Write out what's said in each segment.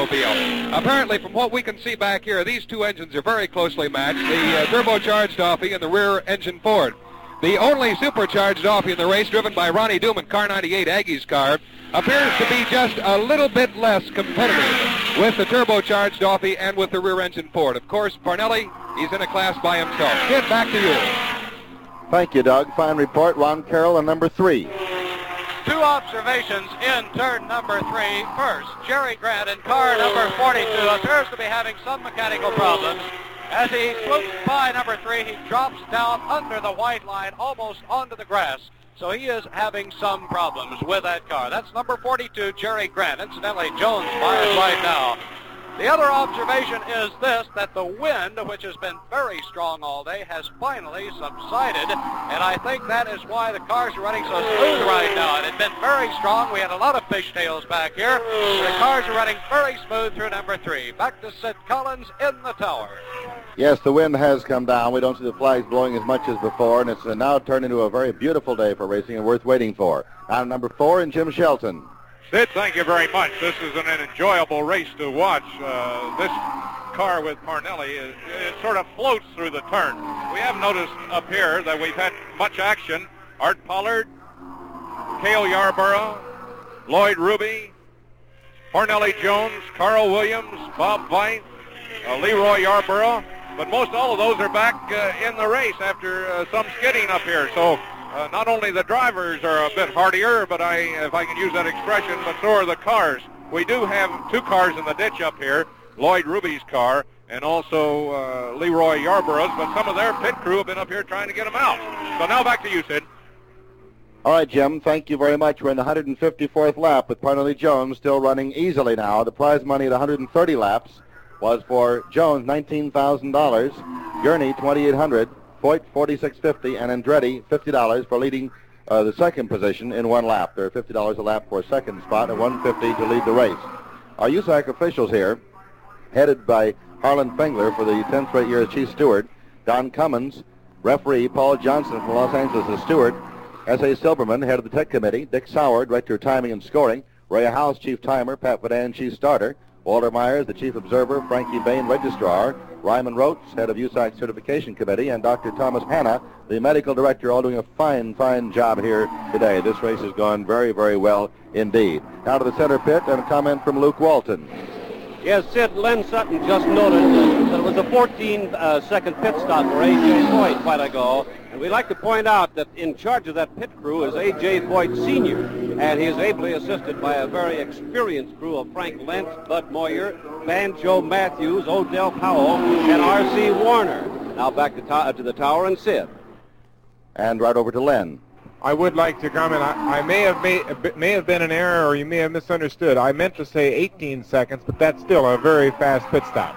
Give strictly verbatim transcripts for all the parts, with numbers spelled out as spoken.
automobile. Apparently, from what we can see back here, these two engines are very closely matched, the uh, turbocharged Offie and the rear engine Ford. The only supercharged Offie in the race, driven by Ronnie Duman, car ninety-eight, Aggie's car, appears to be just a little bit less competitive with the turbocharged Offie and with the rear engine Ford. Of course, Parnelli, he's in a class by himself. Kid, back to you. Thank you, Doug. Fine report. Ron Carroll on number three. Two observations in turn number three. First, Jerry Grant in car number forty-two appears to be having some mechanical problems. As he swoops by number three, he drops down under the white line, almost onto the grass. So he is having some problems with that car. That's number forty-two, Jerry Grant. Incidentally, Jones fires right now. The other observation is this, that the wind, which has been very strong all day, has finally subsided, and I think that is why the cars are running so smooth right now. It had been very strong. We had a lot of fishtails back here. The cars are running very smooth through number three. Back to Sid Collins in the tower. Yes, the wind has come down. We don't see the flags blowing as much as before, and it's uh, now turned into a very beautiful day for racing and worth waiting for. Now number four, and Jim Shelton. Sid, thank you very much. This is an, an enjoyable race to watch. Uh, this car with Parnelli, is, it sort of floats through the turn. We have noticed up here that we've had much action. Art Pollard, Cale Yarborough, Lloyd Ruby, Parnelli Jones, Carl Williams, Bob Weiss, uh, Leroy Yarborough. But most all of those are back uh, in the race after uh, some skidding up here. So Uh, not only the drivers are a bit hardier, but I, if I can use that expression, but so are the cars. We do have two cars in the ditch up here, Lloyd Ruby's car and also uh, Leroy Yarborough's, but some of their pit crew have been up here trying to get them out. So now back to you, Sid. All right, Jim, thank you very much. We're in the one hundred fifty-fourth lap with Parnelli Jones still running easily now. The prize money at one hundred thirty laps was for Jones, nineteen thousand dollars, Gurney, twenty-eight hundred dollars, Foyt, forty-six fifty, and Andretti, fifty dollars for leading uh, the second position in one lap. There are fifty dollars a lap for a second spot and one hundred fifty dollars to lead the race. Our U S A C officials here, headed by Harlan Fengler for the tenth straight year as chief steward, Don Cummins, referee Paul Johnson from Los Angeles as steward, S A Silberman, head of the tech committee, Dick Sauer, director of timing and scoring, Ray House, chief timer, Pat Vadan, chief starter, Walter Myers, the chief observer, Frankie Bain, registrar, Ryman Rotes, head of U S A C Certification Committee, and Doctor Thomas Hanna, the medical director, all doing a fine, fine job here today. This race has gone very, very well indeed. Now to the center pit, and a comment from Luke Walton. Yes, Sid, Len Sutton just noted that it was a fourteen-second pit stop for A J. Foyt quite ago. And we'd like to point out that in charge of that pit crew is A J. Foyt Senior, and he is ably assisted by a very experienced crew of Frank Lentz, Bud Moyer, Banjo Matthews, Odell Powell, and R C. Warner. Now back to, to, to the tower and Sid. And right over to Len. I would like to comment. I, I may have made may have been an error, or you may have misunderstood. I meant to say eighteen seconds, but that's still a very fast pit stop.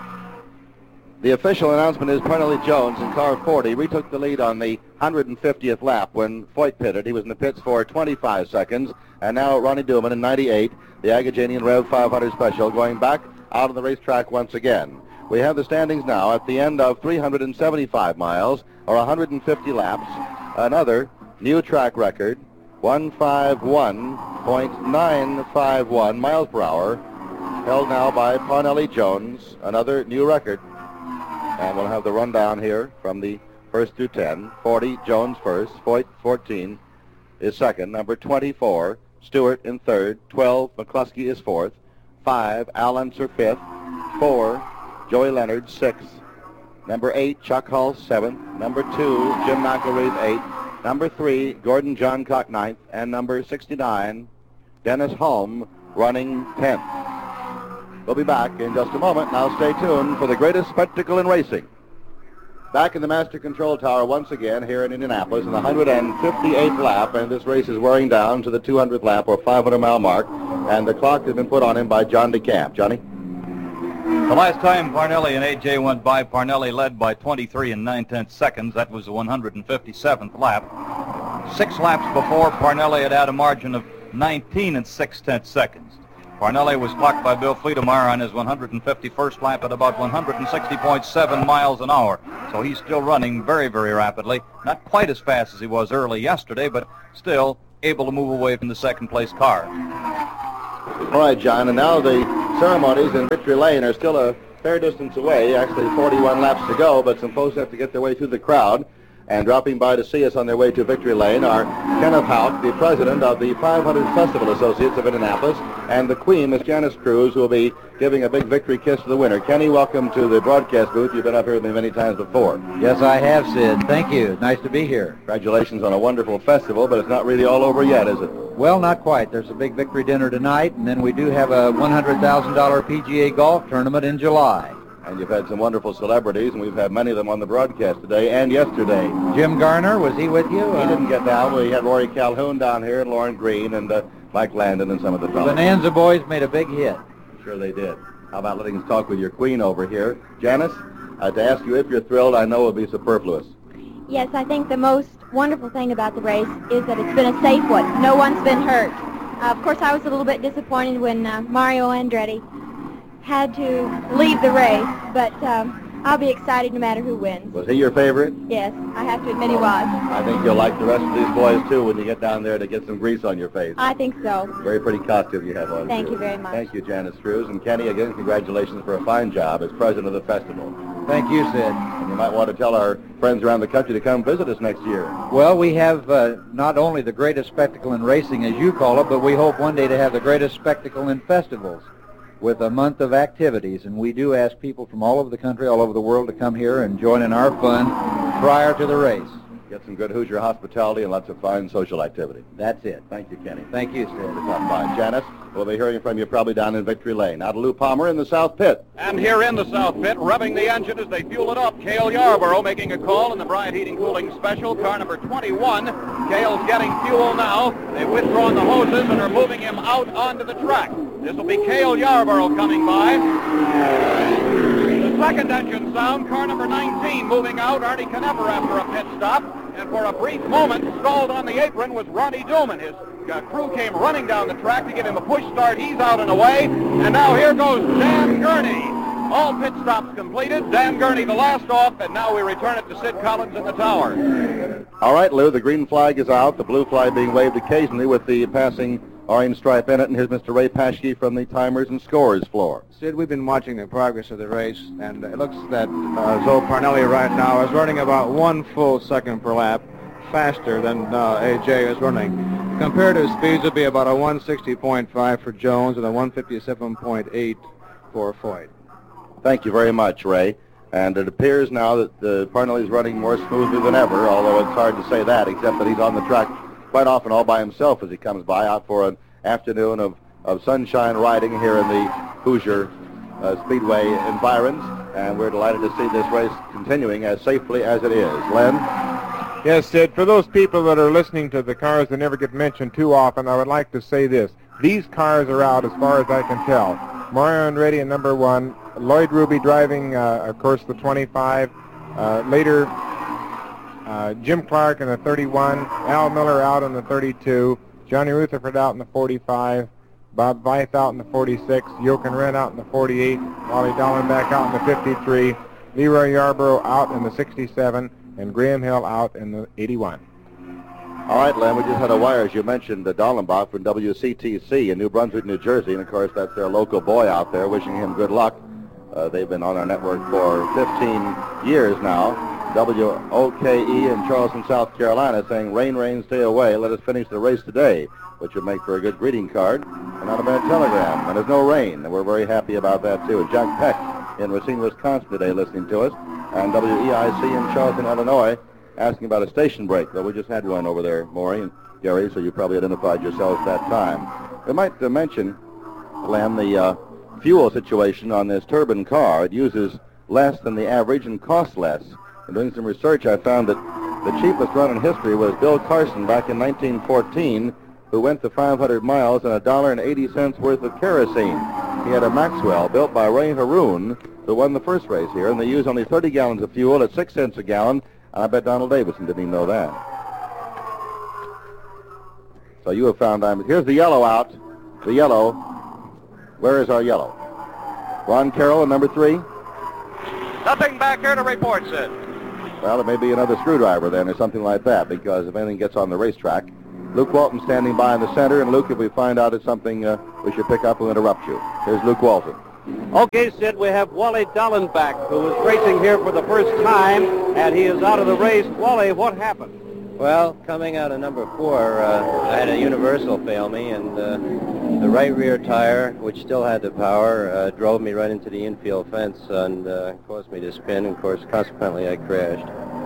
The official announcement is Parnelli Jones in car forty retook the lead on the one hundred fiftieth lap when Foyt pitted. He was in the pits for twenty-five seconds, and now Ronnie Duman in ninety-eight, the Agajanian Rev five hundred Special, going back out on the racetrack once again. We have the standings now at the end of three hundred seventy-five miles, or one hundred fifty laps. Another new track record, one fifty-one point nine five one miles per hour, held now by Parnelli Jones, another new record. And we'll have the rundown here from the first through ten. forty, Jones first, Foyt fourteen is second, number twenty-four, Stewart in third, twelve, McCluskey is fourth, five, Al Unser fifth, four, Joey Leonard sixth, number eight, Chuck Hull seventh, number two, Jim McElreath eighth, number three, Gordon Johncock ninth, and number sixty-nine, Dennis Hulme running tenth. We'll be back in just a moment. Now stay tuned for the greatest spectacle in racing. Back in the Master Control Tower once again here in Indianapolis in the one hundred fifty-eighth lap, and this race is wearing down to the two hundredth lap or five hundred mile mark, and the clock has been put on him by John DeCamp. Johnny? The last time Parnelli and A J went by, Parnelli led by twenty-three and nine-tenths seconds. That was the one hundred fifty-seventh lap. Six laps before, Parnelli had had a margin of nineteen and six-tenths seconds. Parnelli was clocked by Bill Fleetemeyer on his one hundred fifty-first lap at about one hundred sixty point seven miles an hour. So he's still running very, very rapidly. Not quite as fast as he was early yesterday, but still able to move away from the second-place car. All right, John, and now the ceremonies in Victory Lane are still a fair distance away, actually forty-one laps to go, but some folks have to get their way through the crowd. And dropping by to see us on their way to Victory Lane are Kenneth Houck, the president of the five hundred Festival Associates of Indianapolis, and the Queen, Miss Janice Cruz, who will be giving a big victory kiss to the winner. Kenny, welcome to the broadcast booth. You've been up here with me many times before. Yes, I have, Sid. Thank you. Nice to be here. Congratulations on a wonderful festival, but it's not really all over yet, is it? Well, not quite. There's a big victory dinner tonight, and then we do have a one hundred thousand dollars P G A golf tournament in July. And you've had some wonderful celebrities, and we've had many of them on the broadcast today and yesterday. Jim Garner, was he with you? He Uh, didn't get down. We had Rory Calhoun down here, and Lauren Green, and uh, Mike Landon, and some of the the fellows. Bonanza boys made a big hit. Sure they did. How about letting us talk with your Queen over here? Janice, uh, to ask you if you're thrilled, I know would be superfluous. Yes, I think the most wonderful thing about the race is that it's been a safe one. No one's been hurt. Uh, of course, I was a little bit disappointed when uh, Mario Andretti had to leave the race, but um, I'll be excited no matter who wins. Was he your favorite? Yes, I have to admit he was. I think you'll like the rest of these boys, too, when you get down there to get some grease on your face. I think so. Very pretty costume you have on. Thank too. you very much. Thank you, Janice Cruz. And Kenny, again, congratulations for a fine job as president of the festival. Thank you, Sid. And you might want to tell our friends around the country to come visit us next year. Well, we have uh, not only the greatest spectacle in racing, as you call it, but we hope one day to have the greatest spectacle in festivals, with a month of activities, and we do ask people from all over the country, all over the world, to come here and join in our fun prior to the race. Get some good Hoosier hospitality and lots of fine social activity. That's it. Thank you, Kenny. Thank you, For Sid. stopping by. Janice, we'll be hearing from you probably down in Victory Lane. Now to Lou Palmer in the South Pit. And here in the South Pit, revving the engine as they fuel it up, Cale Yarborough making a call in the Bryant Heating Cooling Special, car number twenty-one. Cale's getting fuel now. They've withdrawn the hoses and are moving him out onto the track. This will be Cale Yarborough coming by. The second engine sound, car number nineteen moving out, Arnie Knepper after a pit stop. And for a brief moment, stalled on the apron was Ronnie Duman. His uh, crew came running down the track to give him a push start. He's out and away. And now here goes Dan Gurney. All pit stops completed. Dan Gurney the last off, and now we return it to Sid Collins in the tower. All right, Lou, the green flag is out, the blue flag being waved occasionally with the passing orange stripe in it. And here's Mister Ray Paschke from the timers and scores floor. Sid, we've been watching the progress of the race, and it looks that uh, Zoe Parnelli right now is running about one full second per lap faster than uh, A J is running. Comparative speeds would be about a one sixty point five for Jones and a one fifty-seven point eight for Foyt. Thank you very much, Ray. And it appears now that uh, Parnelli's running more smoothly than ever, although it's hard to say that, except that he's on the track quite often all by himself as he comes by out for an afternoon of, of sunshine riding here in the Hoosier uh, Speedway environs. And we're delighted to see this race continuing as safely as it is. Len? Yes, Sid, for those people that are listening to the cars that never get mentioned too often, I would like to say this. These cars are out as far as I can tell. Mario Andretti in number one, Lloyd Ruby driving, uh, of course, the twenty-five. Uh, later, uh, Jim Clark in the thirty-one, Al Miller out in the thirty-two, Johnny Rutherford out in the forty-five, Bob Veith out in the forty-six, Jochen Rindt out in the forty-eight, Wally Dallenbach out in the fifty-three, Leroy Yarborough out in the sixty-seven, and Graham Hill out in the eighty-one. All right, Len, we just had a wire, as you mentioned, uh, Dallenbach from W C T C in New Brunswick, New Jersey, and of course that's their local boy out there, wishing him good luck. Uh, they've been on our network for fifteen years now. W O K E in Charleston, South Carolina, saying, rain, rain, stay away. Let us finish the race today, which would make for a good greeting card and not a bad telegram. And there's no rain, and we're very happy about that, too. Jack Peck in Racine, Wisconsin today listening to us, and W E I C in Charleston, Illinois, asking about a station break. Well, we just had one over there, Maury and Gary, so you probably identified yourselves that time. We might uh, mention, Len, the uh, fuel situation on this turbine car. It uses less than the average and costs less. In doing some research, I found that the cheapest run in history was Bill Carson back in nineteen fourteen, who went the five hundred miles on a dollar and eighty cents worth of kerosene. He had a Maxwell built by Ray Haroon, who won the first race here, and they used only thirty gallons of fuel at six cents a gallon. I bet Donald Davidson didn't even know that. So you have found I'm... Here's the yellow out. The yellow. Where is our yellow? Ron Carroll in number three. Nothing back here to report, Sid. Well, it may be another screwdriver then or something like that, because if anything gets on the racetrack. Luke Walton standing by in the center, and Luke, if we find out it's something uh, we should pick up, we'll interrupt you. Here's Luke Walton. Okay, Sid, we have Wally Dallenbach, who is racing here for the first time, and he is out of the race. Wally, what happened? Well, coming out of number four, uh, I had a universal fail me, and uh, the right rear tire, which still had the power, uh, drove me right into the infield fence and uh, caused me to spin. And of course, consequently, I crashed.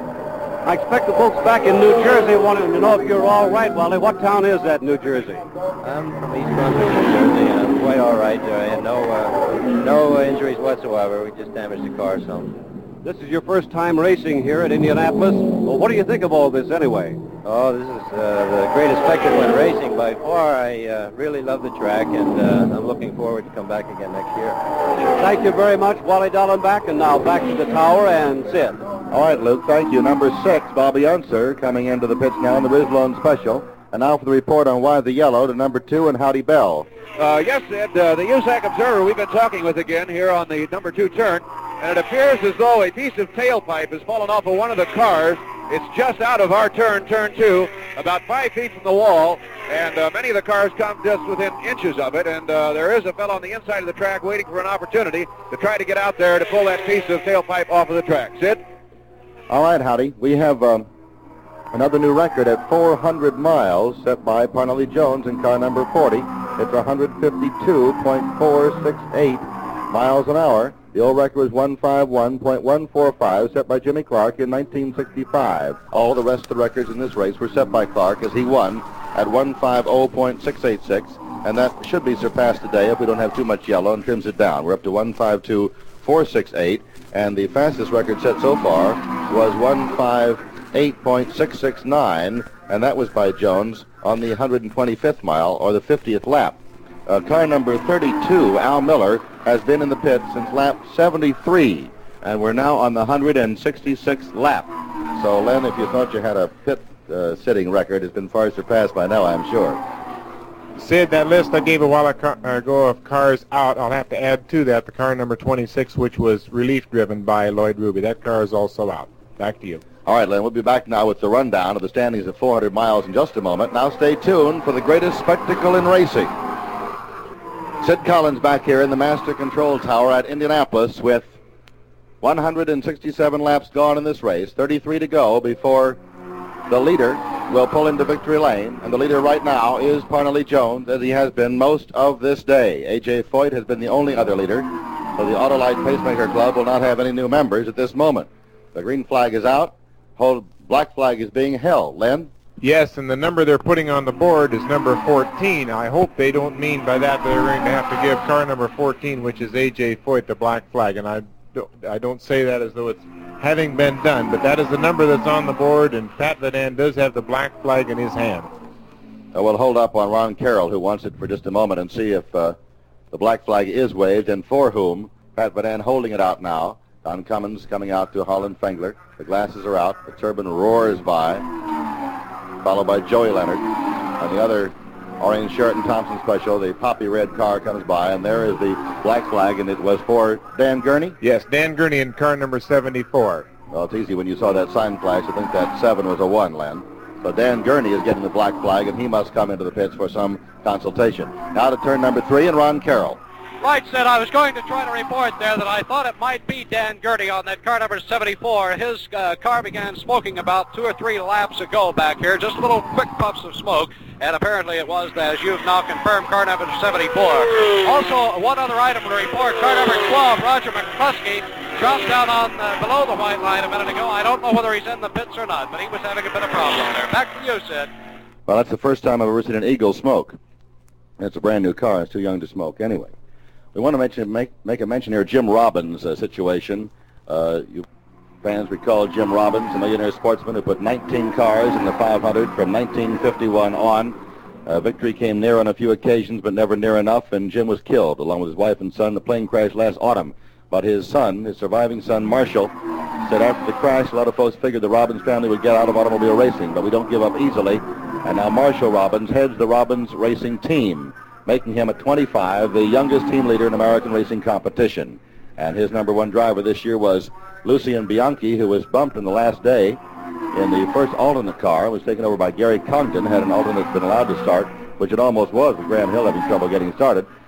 I expect the folks back in New Jersey wanted to know if you're all right, Wally. What town is that, New Jersey? I'm from East Brunswick, New Jersey, and I'm quite all right. I had no, uh, no injuries whatsoever. We just damaged the car some. This is your first time racing here at Indianapolis. Well, what do you think of all this anyway? Oh, this is uh, the greatest spectacle in racing by far. I uh, really love the track, and uh, I'm looking forward to come back again next year. Thank you very much, Wally Dallenbach, and now back to the tower and Sid. All right, Luke, thank you. Number six, Bobby Unser, coming into the pits now in the Rizlone Special. And now for the report on Why the Yellow to number two and Howdy Bell. Uh, yes, Ed, uh, the U S A C observer we've been talking with again here on the number two turn, and it appears as though a piece of tailpipe has fallen off of one of the cars. It's just out of our turn, turn two, about five feet from the wall, and uh, many of the cars come just within inches of it, and uh, there is a fellow on the inside of the track waiting for an opportunity to try to get out there to pull that piece of tailpipe off of the track. Sid? All right, Howdy. We have um, another new record at four hundred miles set by Parnelli Jones in car number forty. It's one fifty-two point four six eight miles an hour. The old record was one fifty-one point one four five set by Jimmy Clark in nineteen sixty-five. All the rest of the records in this race were set by Clark as he won at one fifty point six eight six, and that should be surpassed today if we don't have too much yellow and trims it down. We're up to one fifty-two point four six eight, and the fastest record set so far was one fifty-eight point six six nine, and that was by Jones on the one hundred twenty-fifth mile, or the fiftieth lap. Uh, car number thirty-two, Al Miller, has been in the pit since lap seventy-three, and we're now on the one hundred sixty-sixth lap. So, Len, if you thought you had a pit uh, sitting record, has been far surpassed by now, I'm sure. Sid, that list I gave a while ago of cars out, I'll have to add to that the car number twenty-six, which was relief-driven by Lloyd Ruby. That car is also out. Back to you. All right, Len, we'll be back now with the rundown of the standings at four hundred miles in just a moment. Now stay tuned for the greatest spectacle in racing. Sid Collins back here in the Master Control Tower at Indianapolis with one hundred sixty-seven laps gone in this race, thirty-three to go before the leader will pull into victory lane. And the leader right now is Parnelli Jones, as he has been most of this day. A J. Foyt has been the only other leader, so the Autolite Pacemaker Club will not have any new members at this moment. The green flag is out. Whole black flag is being held. Len? Yes, and the number they're putting on the board is number fourteen. I hope they don't mean by that they're going to have to give car number fourteen, which is A J. Foyt, the black flag. And I don't, I don't say that as though it's having been done, but that is the number that's on the board, and Pat Vadan does have the black flag in his hand. Uh, we'll hold up on Ron Carroll, who wants it, for just a moment and see if uh, the black flag is waved and for whom. Pat Vadan holding it out now. Don Cummins coming out to Holland Fengler. The glasses are out. The turbine roars by, followed by Joey Leonard. On the other orange shirt and Thompson Special, the poppy red car comes by, and there is the black flag, and it was for Dan Gurney? Yes, Dan Gurney in car number seventy-four. Well, it's easy when you saw that sign flash to think that seven was a one, Len. So Dan Gurney is getting the black flag, and he must come into the pits for some consultation. Now to turn number three, and Ron Carroll. Right, said I was going to try to report there that I thought it might be Dan Gurney on that car number seventy-four. His uh, car began smoking about two or three laps ago back here, just little quick puffs of smoke, and apparently it was, as you've now confirmed, car number seventy-four. Also, one other item to report, car number twelve, Roger McCluskey, dropped down on uh, below the white line a minute ago. I don't know whether he's in the pits or not, but he was having a bit of problem there. Back to you, Sid. Well, that's the first time I've ever seen an Eagle smoke. It's a brand new car. It's too young to smoke anyway. We want to mention, make, make a mention here of Jim Robbins' uh, situation. Uh, you fans recall Jim Robbins, a millionaire sportsman who put nineteen cars in the five hundred from nineteen fifty-one on. Uh, victory came near on a few occasions, but never near enough, and Jim was killed, along with his wife and son. The plane crashed last autumn. But his son, his surviving son, Marshall, said after the crash, a lot of folks figured the Robbins family would get out of automobile racing, but we don't give up easily. And now Marshall Robbins heads the Robbins racing team, making him at twenty-five the youngest team leader in American racing competition. And his number one driver this year was Lucien Bianchi, who was bumped in the last day in the first alternate car. Was taken over by Gary Congdon, had an alternate been allowed to start, which it almost was with Graham Hill having trouble getting started.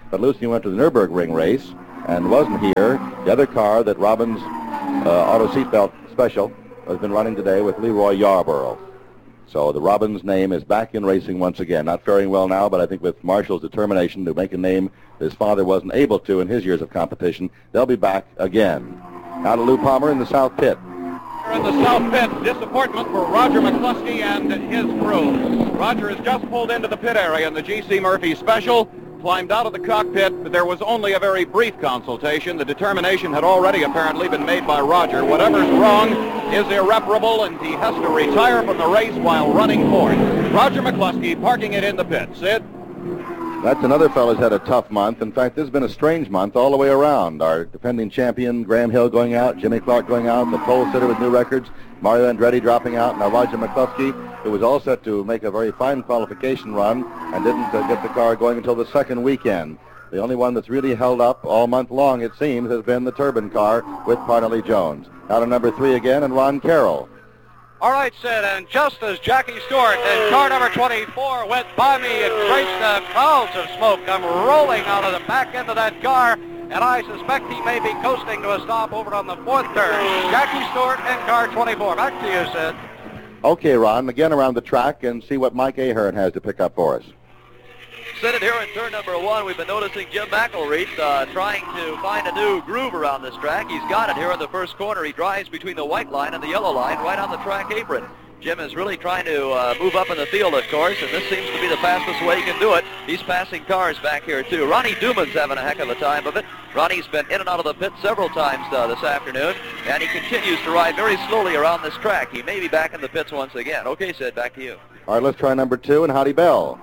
but Lucy went to the Nürburgring race and wasn't here. The other car that Robbins uh, Auto Seatbelt Special has been running today with Leroy Yarborough. So the Robbins name is back in racing once again. Not faring well now, but I think with Marshall's determination to make a name his father wasn't able to in his years of competition, they'll be back again. Now to Lou Palmer in the South Pit. In the South Pit, disappointment for Roger McCluskey and his crew. Roger has just pulled into the pit area in the G C Murphy Special, climbed out of the cockpit, but there was only a very brief consultation. The determination had already apparently been made by Roger. Whatever's wrong is irreparable, and he has to retire from the race while running fourth. Roger McCluskey parking it in the pit. Sid? That's another fellow who's had a tough month. In fact, this has been a strange month all the way around. Our defending champion, Graham Hill, going out, Jimmy Clark going out, the pole sitter with new records, Mario Andretti dropping out, now Roger McCluskey, who was all set to make a very fine qualification run and didn't uh, get the car going until the second weekend. The only one that's really held up all month long, it seems, has been the turbine car with Parnelli Jones. Now to number three again, and Ron Carroll. All right, Sid, and just as Jackie Stewart and car number twenty-four went by me, it traced uh, clouds of smoke come rolling out of the back end of that car, and I suspect he may be coasting to a stop over on the fourth turn. Jackie Stewart and car twenty-four. Back to you, Sid. Okay, Ron, again around the track and see what Mike Ahern has to pick up for us. Sitting here in turn number one, we've been noticing Jim McElreath uh, trying to find a new groove around this track. He's got it here in the first corner. He drives between the white line and the yellow line right on the track apron. Jim is really trying to uh, move up in the field, of course, and this seems to be the fastest way he can do it. He's passing cars back here, too. Ronnie Duman's having a heck of a time of it. Ronnie's been in and out of the pit several times uh, this afternoon, and he continues to ride very slowly around this track. He may be back in the pits once again. Okay, Sid, back to you. All right, let's try number two, and Howdy Bell.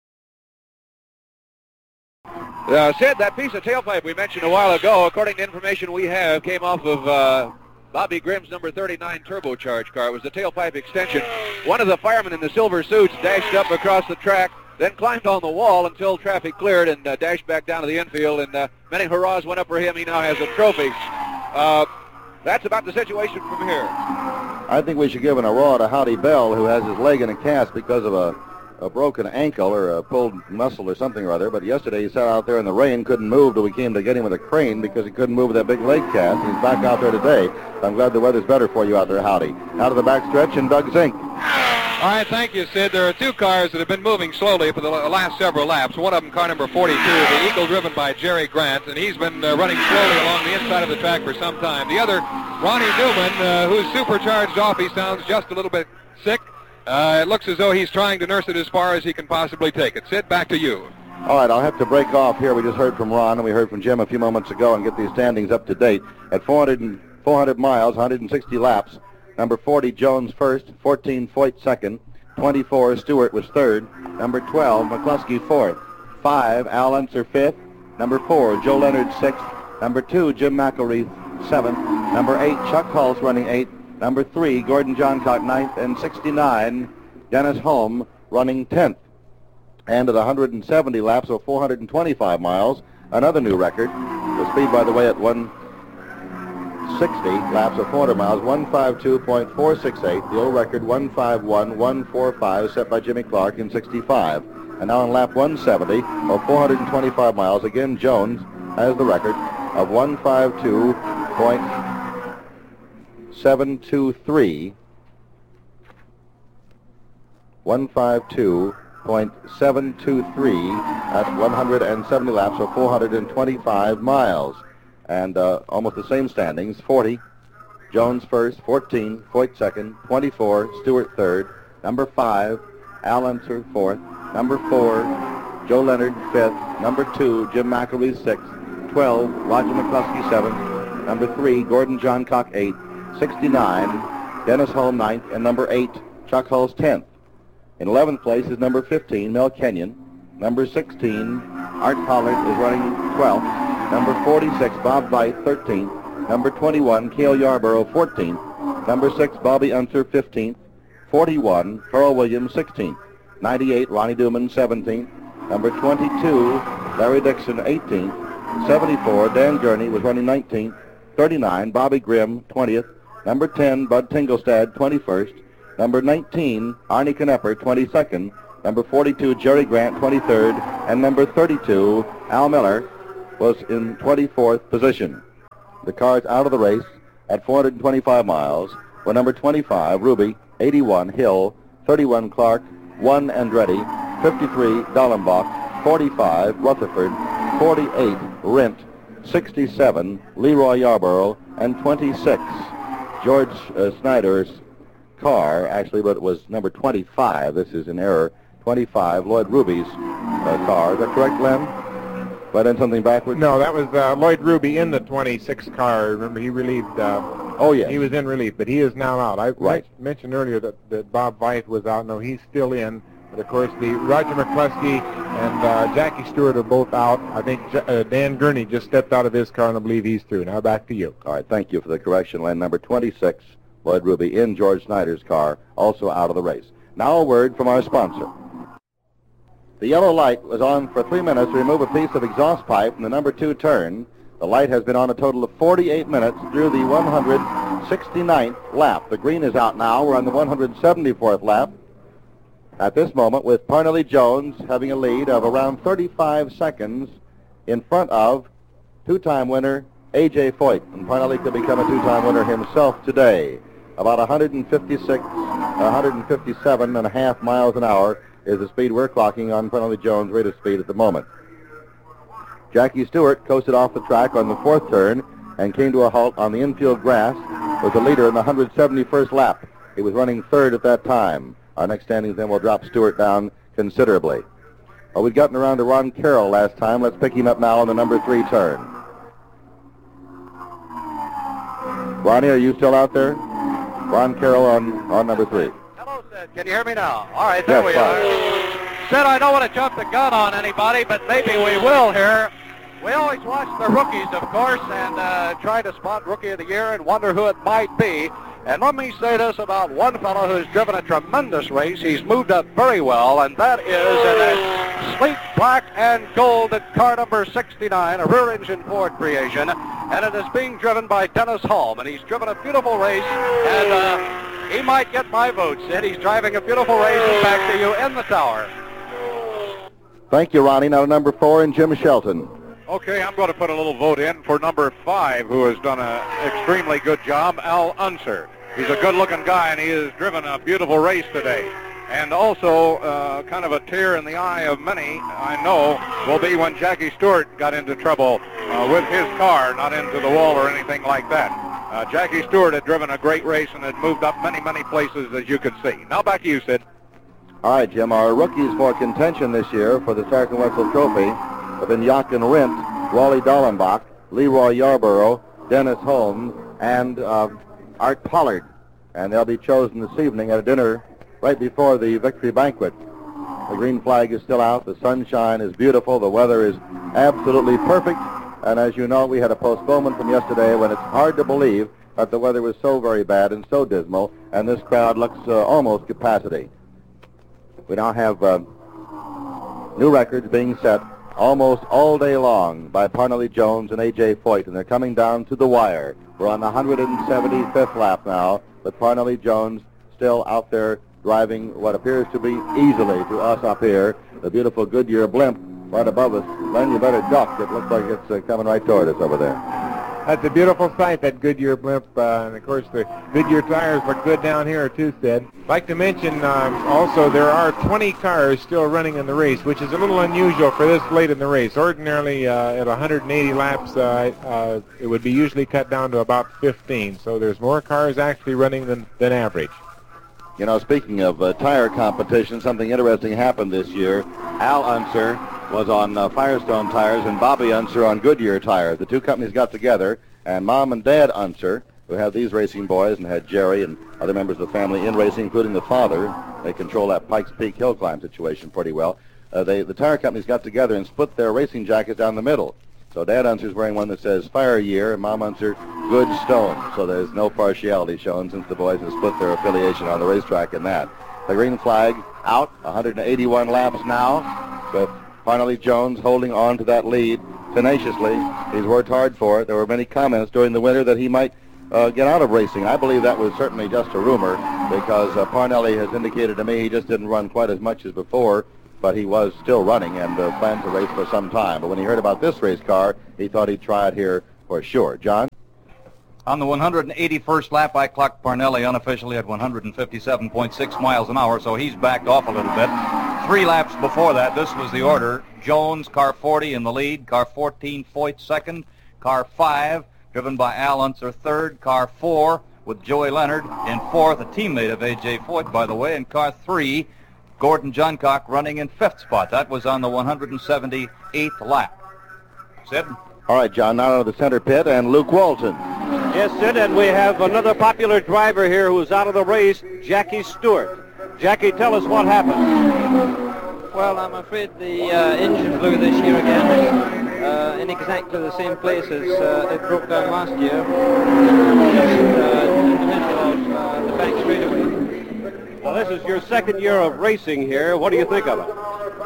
Uh, Sid, that piece of tailpipe we mentioned a while ago, according to information we have, came off of uh, Bobby Grimm's number thirty-nine turbocharged car. It was the tailpipe extension. One of the firemen in the silver suits dashed up across the track, then climbed on the wall until traffic cleared and uh, dashed back down to the infield, and uh, many hurrahs went up for him. He now has a trophy. Uh, that's about the situation from here. I think we should give an hurrah to Howdy Bell, who has his leg in a cast because of a a broken ankle or a pulled muscle or something or other, but yesterday he sat out there in the rain, couldn't move till we came to get him with a crane because he couldn't move with that big leg cast, and he's back out there today. So I'm glad the weather's better for you out there, Howdy. Out of the back stretch, and Doug Zink. All right, thank you, Sid. There are two cars that have been moving slowly for the last several laps. One of them, car number forty-two, the Eagle driven by Jerry Grant, and he's been uh, running slowly along the inside of the track for some time. The other, Ronnie Newman, uh, who's supercharged off. He sounds just a little bit sick. Uh, it looks as though he's trying to nurse it as far as he can possibly take it. Sid, back to you. All right, I'll have to break off here. We just heard from Ron, and we heard from Jim a few moments ago, and get these standings up to date. At four hundred, four hundred miles, one hundred sixty laps, number forty, Jones first, fourteen, Foyt second, twenty-four, Stewart was third, number twelve, McCluskey fourth, five, Al Unser fifth, number four, Joe Leonard sixth, number two, Jim McElreath seventh, number eight, Chuck Hulse running eighth, number three, Gordon Johncock ninth, and sixty-nine, Dennis Holm running tenth. And at one hundred seventy laps, or four hundred twenty-five miles, another new record. The speed, by the way, at one sixty laps or four hundred miles, one fifty-two point four six eight. The old record, one fifty-one point one four five, set by Jimmy Clark in sixty-five. And now on lap one seventy, or four hundred twenty-five miles, again Jones has the record of one fifty-two point seven two three. one fifty-two point seven two three at one hundred seventy laps, or four hundred twenty-five miles. And uh, almost the same standings. forty, Jones first, fourteen, Foyt second, twenty-four, Stewart third, number five, Al Unser fourth, number four, Joe Leonard fifth, number two, Jim McElreath sixth, twelve, Roger McCluskey seventh, number three, Gordon Johncock eighth, sixty-nine, Dennis Holm ninth, and number eight, Chuck Hulse tenth. In eleventh place is number fifteen, Mel Kenyon. Number sixteen, Art Pollard is running twelfth. Number forty-six, Bob Veit, thirteenth. Number twenty-one, Cale Yarborough, fourteenth. Number six, Bobby Unser, fifteenth. forty-one, Carl Williams, sixteenth. ninety-eight, Ronnie Duman, seventeenth. Number twenty-two, Larry Dixon, eighteenth. seventy-four, Dan Gurney was running nineteenth. thirty-nine, Bobby Grimm, twentieth. Number ten, Bud Tingelstad, twenty-first. Number nineteen, Arnie Knepper, twenty-second. Number forty-two, Jerry Grant, twenty-third. And number thirty-two, Al Miller, was in twenty-fourth position. The cars out of the race at four hundred twenty-five miles were number twenty-five, Ruby, eighty-one, Hill, thirty-one, Clark, one, Andretti, fifty-three, Dallenbach, forty-five, Rutherford, forty-eight, Rent, sixty-seven, Leroy Yarborough, and twenty-six, George uh, Snyder's car, actually, but it was number twenty-five. This is an error. twenty-five, Lloyd Ruby's uh, car. Is that correct, Glenn? Have I done something backwards? No, that was uh, Lloyd Ruby in the twenty-six car. Remember, he relieved. Uh, oh, yes. He was in relief, but he is now out. I right. men- mentioned earlier that, that Bob Veith was out. No, he's still in. But, of course, the Roger McCluskey and uh, Jackie Stewart are both out. I think J- uh, Dan Gurney just stepped out of his car, and I believe he's through. Now back to you. All right, thank you for the correction, Len. Number twenty-six, Lloyd Ruby, in George Snyder's car, also out of the race. Now a word from our sponsor. The yellow light was on for three minutes to remove a piece of exhaust pipe from the number two turn. The light has been on a total of forty-eight minutes through the one hundred sixty-ninth lap. The green is out now. We're on the one hundred seventy-fourth lap. At this moment, with Parnelli Jones having a lead of around thirty-five seconds in front of two-time winner A J Foyt. And Parnelli could become a two-time winner himself today. About one hundred fifty-six, one hundred fifty-seven and a half miles an hour is the speed we're clocking on Parnelli Jones' rate of speed at the moment. Jackie Stewart coasted off the track on the fourth turn and came to a halt on the infield grass, was the leader in the one hundred seventy-first lap. He was running third at that time. Our next standings then will drop Stewart down considerably. Well, we'd gotten around to Ron Carroll last time. Let's pick him up now on the number three turn. Ronnie, are you still out there? Ron Carroll on, on number three. Hello, Sid. Can you hear me now? All right, there Yes, we fine. are. Sid, I don't want to jump the gun on anybody, but maybe we will here. We always watch the rookies, of course, and uh, try to spot Rookie of the Year and wonder who it might be. And let me say this about one fellow who's driven a tremendous race. He's moved up very well, and that is in a sleek black and gold at car number sixty-nine, a rear-engine Ford creation, and it is being driven by Dennis Holm. And he's driven a beautiful race, and uh, he might get my vote, Sid. He's driving a beautiful race, and back to you in the tower. Thank you, Ronnie. Now number four and Jim Shelton. Okay, I'm going to put a little vote in for number five, who has done an extremely good job, Al Unser. He's a good-looking guy, and he has driven a beautiful race today. And also, uh, kind of a tear in the eye of many, I know, will be when Jackie Stewart got into trouble uh, with his car, not into the wall or anything like that. Uh, Jackie Stewart had driven a great race and had moved up many, many places, as you could see. Now back to you, Sid. All right, Jim, our rookies for contention this year for the Stark and Wetzel Trophy have been Jochen Rindt, Wally Dallenbach, Leroy Yarborough, Dennis Holmes, and uh, Art Pollard. And they'll be chosen this evening at a dinner right before the victory banquet. The green flag is still out. The sunshine is beautiful. The weather is absolutely perfect. And as you know, we had a postponement from yesterday when it's hard to believe that the weather was so very bad and so dismal, and this crowd looks uh, almost capacity. We now have uh, new records being set almost all day long by Parnelli Jones and A J Foyt, and they're coming down to the wire. We're on the one hundred seventy-fifth lap now, with Parnelli Jones still out there driving what appears to be easily to us up here, the beautiful Goodyear blimp right above us. Len, you better duck. It looks like it's uh, coming right toward us over there. That's a beautiful sight, that Goodyear blimp, uh, and of course the Goodyear tires look good down here too, Sid. I'd like to mention um, also there are twenty cars still running in the race, which is a little unusual for this late in the race. Ordinarily uh, at one hundred eighty laps uh, uh, it would be usually cut down to about fifteen, so there's more cars actually running than, than average. You know, speaking of uh, tire competition, something interesting happened this year. Al Unser was on uh, Firestone tires and Bobby Unser on Goodyear tires. The two companies got together, and Mom and Dad Unser, who have these racing boys and had Jerry and other members of the family in racing, including the father, they control that Pikes Peak hill climb situation pretty well. Uh, they, the tire companies got together and split their racing jackets down the middle. So Dad Unser's wearing one that says Fire Year, and Mom Unser, Good Stone. So there's no partiality shown since the boys have split their affiliation on the racetrack in that. The green flag out, one hundred eighty-one laps now, with Parnelli Jones holding on to that lead tenaciously. He's worked hard for it. There were many comments during the winter that he might uh, get out of racing. I believe that was certainly just a rumor because uh, Parnelli has indicated to me he just didn't run quite as much as before, but he was still running and uh, planned to race for some time. But when he heard about this race car, he thought he'd try it here for sure. John? On the one hundred eighty-first lap, I clocked Parnelli unofficially at one hundred fifty-seven point six miles an hour, so he's backed off a little bit. Three laps before that, this was the order. Jones, car forty in the lead, car fourteen, Foyt second, car five, driven by Al Unser third, car four with Joey Leonard in fourth, a teammate of A J. Foyt, by the way, and car three, Gordon Johncock running in fifth spot. That was on the one hundred seventy-eighth lap. Sid? All right, John, now to the center pit, and Luke Walton. Yes, Sid, and we have another popular driver here who's out of the race, Jackie Stewart. Jackie, tell us what happened. Well, I'm afraid the uh, engine blew this year again, uh, in exactly the same place as uh, it broke down last year, just uh, in the middle of uh, the back straightaway. Well, this is your second year of racing here. What do you think of it?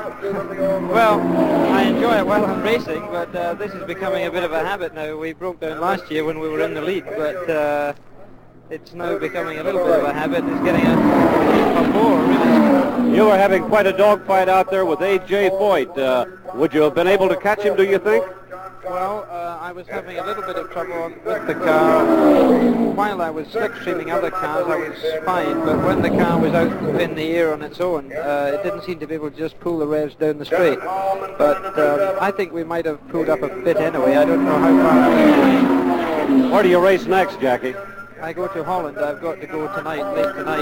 Well, I enjoy it while I'm racing, but uh, this is becoming a bit of a habit now. We broke down last year when we were in the lead, but uh, it's now becoming a little bit of a habit. It's getting a, a bore, really. You were having quite a dogfight out there with A J. Foyt. Uh, would you have been able to catch him, do you think? Well, uh, I was having a little bit of trouble with the car. While I was slipstreaming other cars, I was fine, but when the car was out in the air on its own, uh, it didn't seem to be able to just pull the revs down the straight. But um, I think we might have pulled up a bit anyway. I don't know how far. Where do you race next, Jackie? I go to Holland. I've got to go tonight, late tonight,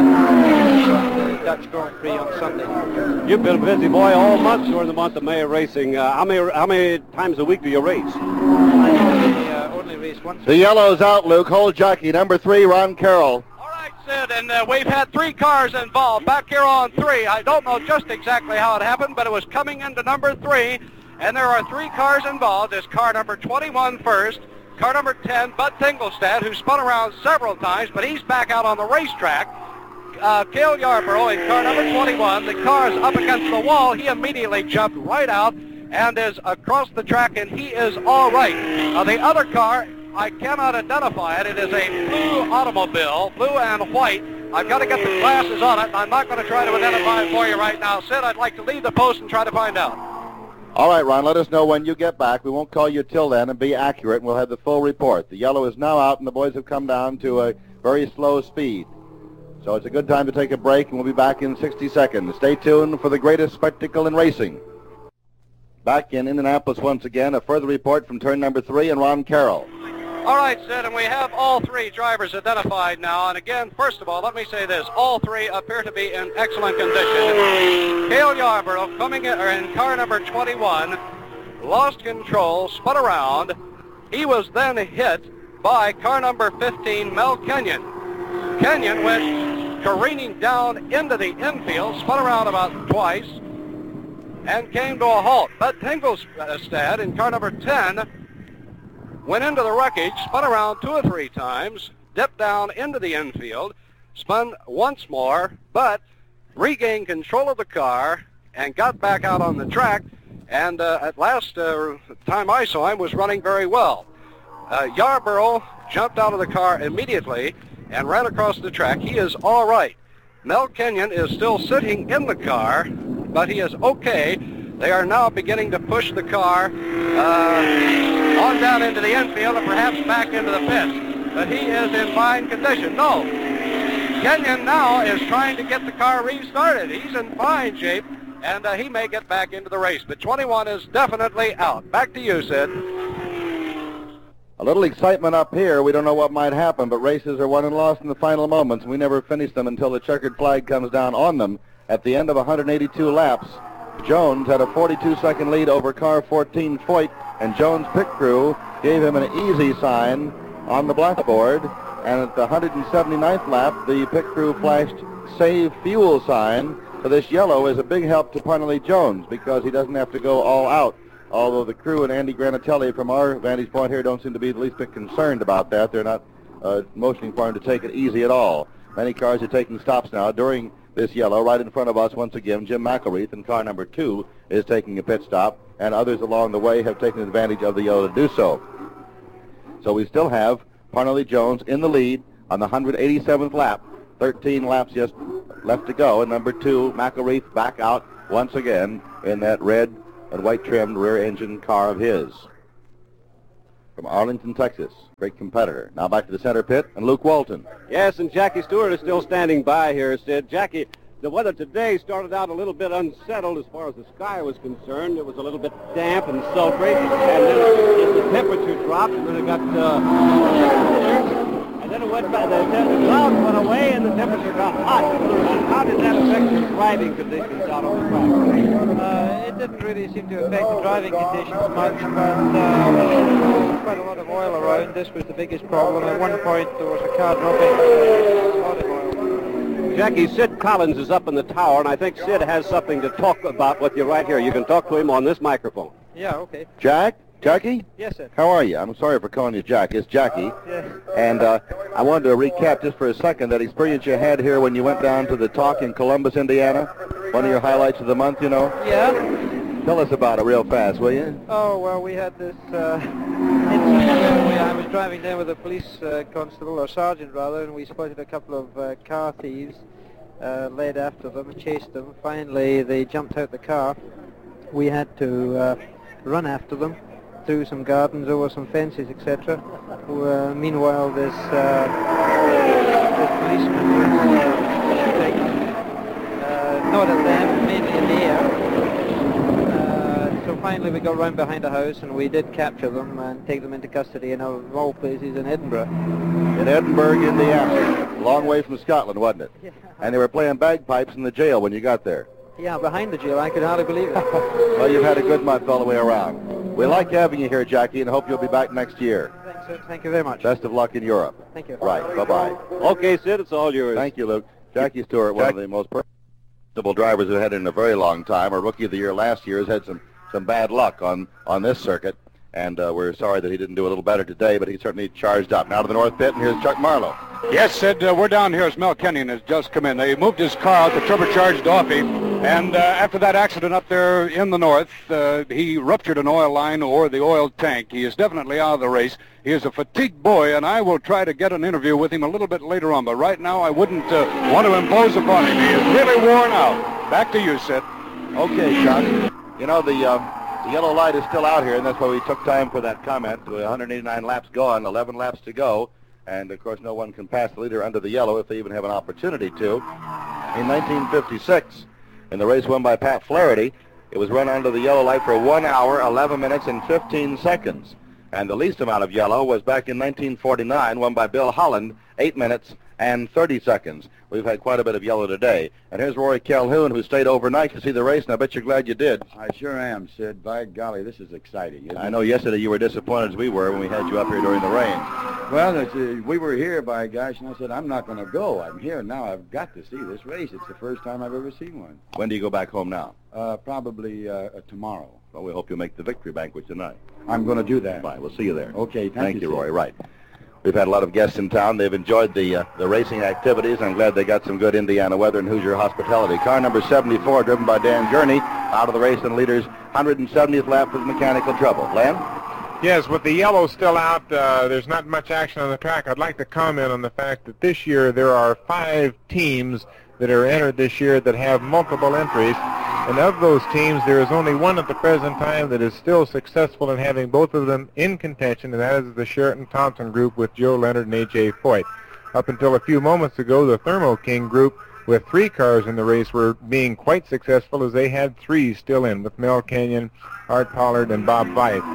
uh, the Dutch Grand Prix on Sunday. You've been a busy boy all month during the month of May racing. Uh, how many how many times a week do you race? I only, uh, only race once. The yellow's out, Luke. Hold jockey. Number three, Ron Carroll. All right, Sid, and uh, we've had three cars involved. Back here on three. I don't know just exactly how it happened, but it was coming into number three, and there are three cars involved. There's car number twenty-one first. Car number ten, Bud Tingelstad, who spun around several times, but he's back out on the racetrack. Uh, Cale Yarborough in car number twenty-one. The car's up against the wall. He immediately jumped right out and is across the track, and he is all right. Uh, the other car, I cannot identify it. It is a blue automobile, blue and white. I've got to get the glasses on it, and I'm not going to try to identify it for you right now. Sid, I'd like to leave the post and try to find out. All right, Ron, let us know when you get back. We won't call you till then, and be accurate, and we'll have the full report. The yellow is now out, and the boys have come down to a very slow speed. So it's a good time to take a break, and we'll be back in sixty seconds. Stay tuned for the greatest spectacle in racing. Back in Indianapolis once again, a further report from turn number three and Ron Carroll. All right, Sid, and we have all three drivers identified now. And again, first of all, let me say this. All three appear to be in excellent condition. Cale Yarborough, coming in, or in car number twenty-one, lost control, spun around. He was then hit by car number fifteen, Mel Kenyon. Kenyon went careening down into the infield, spun around about twice, and came to a halt. Bud Tingelstad in car number ten went into the wreckage, spun around two or three times, dipped down into the infield, spun once more, but regained control of the car and got back out on the track, and uh, at last uh, time I saw him was running very well. Uh, Yarborough jumped out of the car immediately and ran across the track. He is all right. Mel Kenyon is still sitting in the car, but he is okay. They are now beginning to push the car uh, on down into the infield and perhaps back into the pits. But he is in fine condition. No. Kenyon now is trying to get the car restarted. He's in fine shape, and uh, he may get back into the race. But twenty-one is definitely out. Back to you, Sid. A little excitement up here. We don't know what might happen, but races are won and lost in the final moments, and we never finish them until the checkered flag comes down on them. At the end of one hundred eighty-two laps, Jones had a forty-two second lead over car fourteen, Foyt, and Jones' pit crew gave him an easy sign on the blackboard, and at the one hundred seventy-ninth lap, the pit crew flashed save fuel sign. So this yellow is a big help to Parnelli Jones because he doesn't have to go all out, although the crew and Andy Granatelli, from our vantage point here, don't seem to be the least bit concerned about that. They're not uh, motioning for him to take it easy at all. Many cars are taking stops now during this yellow. Right in front of us, once again, Jim McElreath in car number two is taking a pit stop, and others along the way have taken advantage of the yellow to do so. So we still have Parnelli Jones in the lead on the one hundred eighty-seventh lap. thirteen laps just left to go. And number two, McElreath, back out once again in that red and white trimmed rear engine car of his. From Arlington, Texas. Great competitor. Now back to the center pit, and Luke Walton. Yes, and Jackie Stewart is still standing by here, Sid. Jackie, the weather today started out a little bit unsettled as far as the sky was concerned. It was a little bit damp and sultry, and then it, the temperature dropped, and then it got uh, and then it went back. The, the clouds went away, and the temperature got hot. How did that affect your driving conditions out on the track? Uh, it didn't really seem to affect the driving conditions much, but uh, there was quite a lot of oil around. This was the biggest problem. At one point, there was a car dropping a lot of oil. Jackie, Sid Collins is up in the tower, and I think Sid has something to talk about with you right here. You can talk to him on this microphone. Yeah, okay. Jack? Jackie? Yes, sir. How are you? I'm sorry for calling you Jack. It's Jackie. Yes. And uh, I wanted to recap just for a second that experience you had here when you went down to the Talk in Columbus, Indiana. One of your highlights of the month, you know? Yeah. Tell us about it real fast, will you? Oh, well, we had this uh, incident where we, I was driving down with a police uh, constable, or sergeant rather, and we spotted a couple of uh, car thieves, uh, led after them, chased them. Finally, they jumped out the car. We had to uh, run after them through some gardens, over some fences, et cetera. Uh, meanwhile, this, uh, this policeman was uh, shooting, uh, not at them, mainly in the air. Uh, so finally we got round behind the house and we did capture them and take them into custody in, of all places, in Edinburgh. In Edinburgh, Indiana. A long way from Scotland, wasn't it? Yeah. And they were playing bagpipes in the jail when you got there. Yeah, behind the jail. I could hardly believe it. Well, you've had a good month all the way around. We like having you here, Jackie, and hope you'll be back next year. Thanks, sir. Thank you very much. Best of luck in Europe. Thank you. Right. Bye-bye. Okay, Sid, it's all yours. Thank you, Luke. Jackie Stewart, one of the most personable drivers we've had in a very long time. Our Rookie of the Year last year has had some, some bad luck on, on this circuit, and uh, we're sorry that he didn't do a little better today, but he certainly charged up. Now to the north pit, and here's Chuck Marlowe. Yes, Sid, uh, we're down here as Mel Kenyon has just come in. They moved his car out, the turbocharged Offie, and uh, after that accident up there in the north, uh, he ruptured an oil line or the oil tank. He is definitely out of the race. He is a fatigued boy, and I will try to get an interview with him a little bit later on, but right now I wouldn't uh, want to impose upon him. He is really worn out. Back to you, Sid. Okay, Chuck. You know, the, uh, the yellow light is still out here, and that's why we took time for that comment. one hundred eighty-nine laps gone, eleven laps to go. And, of course, no one can pass the leader under the yellow if they even have an opportunity to. In nineteen fifty-six, in the race won by Pat Flaherty, it was run under the yellow light for one hour, eleven minutes, and fifteen seconds. And the least amount of yellow was back in nineteen forty-nine, won by Bill Holland, eight minutes and thirty seconds. We've had quite a bit of yellow today. And here's Rory Calhoun, who stayed overnight to see the race, and I bet you're glad you did. I sure am, Sid. By golly, this is exciting. Isn't I it? know yesterday you were disappointed as we were when we had you up here during the rain. Well, it's, uh, we were here, by gosh, and I said, I'm not going to go. I'm here now. I've got to see this race. It's the first time I've ever seen one. When do you go back home now? Uh, probably uh, uh, tomorrow. Well, we hope you'll make the victory banquet tonight. I'm going to do that. Fine. We'll see you there. Okay, thank, Thank you, you, Sid. Roy. Right. We've had a lot of guests in town. They've enjoyed the uh, the racing activities. I'm glad they got some good Indiana weather and Hoosier hospitality. Car number seventy-four, driven by Dan Gurney, out of the race in leaders, one hundred seventieth lap with mechanical trouble. Len? Yes, with the yellow still out, uh, there's not much action on the track. I'd like to comment on the fact that this year there are five teams that are entered this year that have multiple entries. And of those teams, there is only one at the present time that is still successful in having both of them in contention, and that is the Sheraton-Thompson group with Joe Leonard and A J Foyt. Up until a few moments ago, the Thermo King group with three cars in the race were being quite successful, as they had three still in, with Mel Kenyon, Art Pollard, and Bob Veith.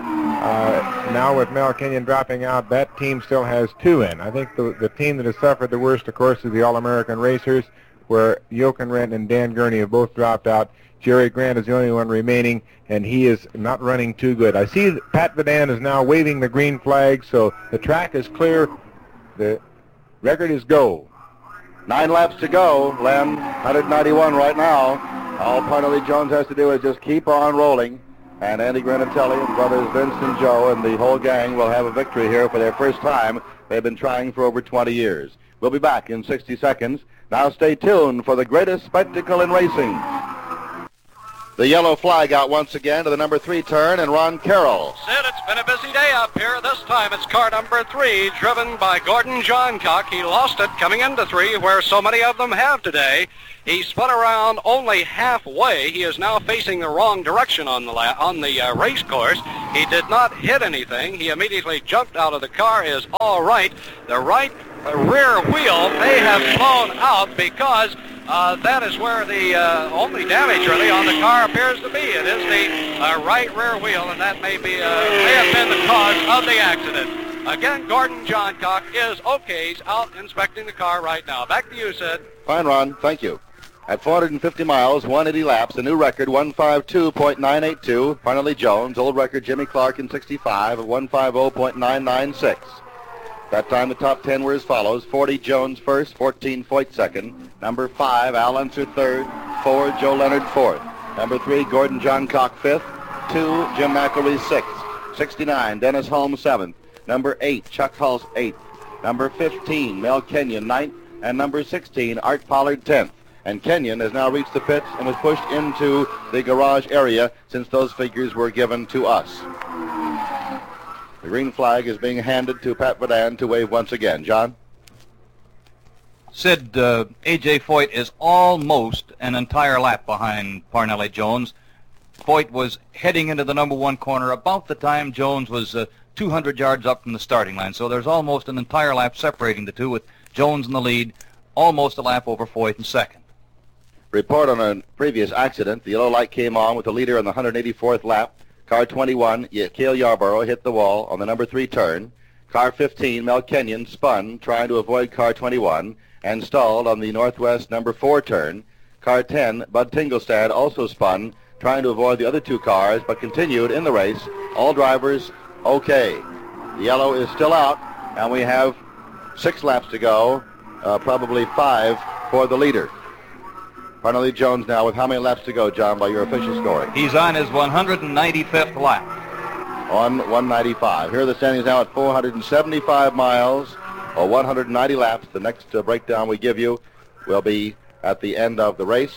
Uh, now with Mel Kenyon dropping out, that team still has two in. I think the, the team that has suffered the worst, of course, is the All-American Racers, where Jochen Rindt and Dan Gurney have both dropped out. Jerry Grant is the only one remaining, and he is not running too good. I see that Pat Vidan is now waving the green flag, so the track is clear. The record is go. Nine laps to go, Len. one hundred ninety-one right now. All Parnelli Jones has to do is just keep on rolling. And Andy Granatelli and brothers Vince and Joe and the whole gang will have a victory here for their first time. They've been trying for over twenty years. We'll be back in sixty seconds. Now stay tuned for the greatest spectacle in racing. The yellow flag out once again to the number three turn, and Ron Carroll. Sid, it's been a busy day up here. This time it's car number three, driven by Gordon Johncock. He lost it coming into three, where so many of them have today. He spun around only halfway. He is now facing the wrong direction on the la- on the uh, race course. He did not hit anything. He immediately jumped out of the car. Is all right. The right uh, rear wheel may have blown out because uh, that is where the uh, only damage really on the car appears to be. It is the uh, right rear wheel, and that may be uh, may have been the cause of the accident. Again, Gordon Johncock is okay. He's out inspecting the car right now. Back to you, Sid. Fine, Ron. Thank you. At four hundred fifty miles, one hundred eighty laps, a new record, one fifty-two point nine eight two. Parnelli Jones, old record Jimmy Clark in sixty-five at one fifty point nine nine six. That time the top ten were as follows. forty Jones first, fourteen Foyt second. Number five, Al Unser third. four, Joe Leonard fourth. Number three, Gordon Johncock fifth. two, Jim McElwee sixth. sixty-nine, Dennis Holmes seventh. Number eight, Chuck Hulse eighth. Number fifteen, Mel Kenyon ninth. And number sixteen, Art Pollard tenth. And Kenyon has now reached the pits and was pushed into the garage area since those figures were given to us. The green flag is being handed to Pat Badan to wave once again. John? Sid, uh, A J. Foyt is almost an entire lap behind Parnelli Jones. Foyt was heading into the number one corner about the time Jones was uh, two hundred yards up from the starting line. So there's almost an entire lap separating the two, with Jones in the lead, almost a lap over Foyt in second. Report on a previous accident. The yellow light came on with the leader on the one hundred eighty-fourth lap. Car twenty-one, Cale Yarborough, hit the wall on the number three turn. Car fifteen, Mel Kenyon, spun, trying to avoid car twenty-one, and stalled on the northwest number four turn. Car ten, Bud Tingelstad, also spun, trying to avoid the other two cars, but continued in the race. All drivers okay. The yellow is still out, and we have six laps to go, uh, probably five for the leader. Parnelli Jones now with how many laps to go, John, by your official scoring? He's on his one hundred ninety-fifth lap. On one ninety-five. Here are the standings now at four hundred seventy-five miles, or one hundred ninety laps. The next uh, breakdown we give you will be at the end of the race.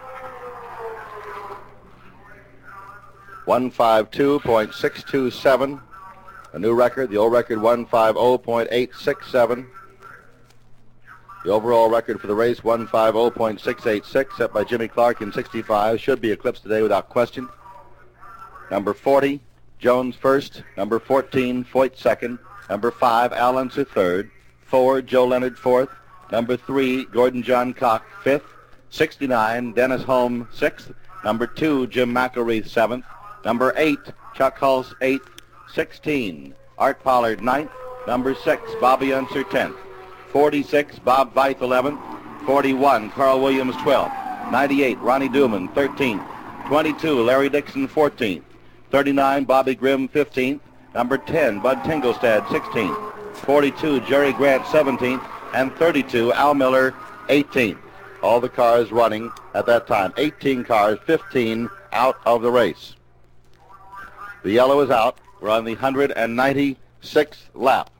one fifty-two point six two seven. A new record. The old record, one fifty point eight six seven. The overall record for the race, one fifty point six eight six, set by Jimmy Clark in sixty-five. Should be eclipsed today without question. Number forty, Jones first. Number fourteen, Foyt second. Number five, Al Unser third. four, Joe Leonard fourth. Number three, Gordon Johncock fifth. sixty-nine, Dennis Holmes sixth. Number two, Jim McElwee seventh. Number eight, Chuck Hulse eighth. sixteen, Art Pollard ninth. Number six, Bobby Unser tenth. forty-six, Bob Veith eleventh. forty-one, Carl Williams twelfth. ninety-eight, Ronnie Duman thirteenth. twenty-two, Larry Dixon fourteenth. thirty-nine, Bobby Grimm fifteenth. Number ten, Bud Tingelstad sixteenth. forty-two, Jerry Grant seventeenth. And thirty-two, Al Miller eighteenth. All the cars running at that time. eighteen cars, fifteen out of the race. The yellow is out. We're on the one hundred ninety-sixth lap.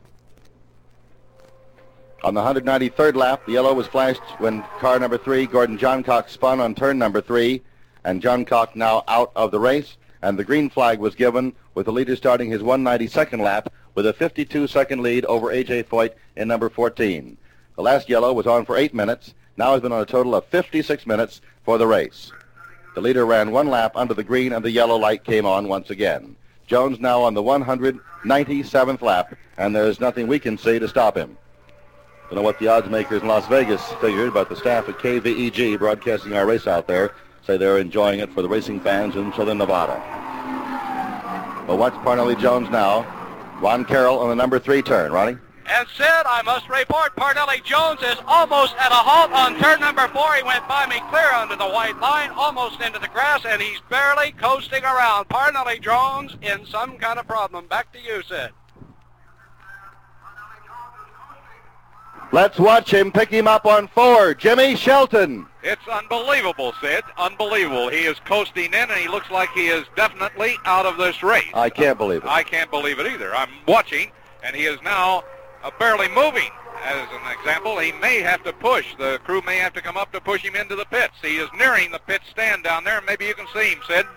On the one hundred ninety-third lap, the yellow was flashed when car number three, Gordon Johncock, spun on turn number three, and Johncock now out of the race, and the green flag was given with the leader starting his one ninety-second lap with a fifty-two second lead over A J. Foyt in number fourteen. The last yellow was on for eight minutes, now has been on a total of fifty-six minutes for the race. The leader ran one lap under the green, and the yellow light came on once again. Jones now on the one hundred ninety-seventh lap, and there's nothing we can see to stop him. I don't know what the odds makers in Las Vegas figured, but the staff at K V E G, broadcasting our race out there, say they're enjoying it for the racing fans in southern Nevada. But watch Parnelli Jones now. Ron Carroll on the number three turn. Ronnie? And Sid, I must report, Parnelli Jones is almost at a halt on turn number four. He went by me clear under the white line, almost into the grass, and he's barely coasting around. Parnelli Jones in some kind of problem. Back to you, Sid. Let's watch him pick him up on four. Jimmy Shelton. It's unbelievable, Sid. Unbelievable. He is coasting in, and he looks like he is definitely out of this race. I can't believe it. I can't believe it either. I'm watching, and he is now uh, barely moving. as an example, he may have to push. The crew may have to come up to push him into the pits. He is nearing the pit stand down there. Maybe you can see him, Sid.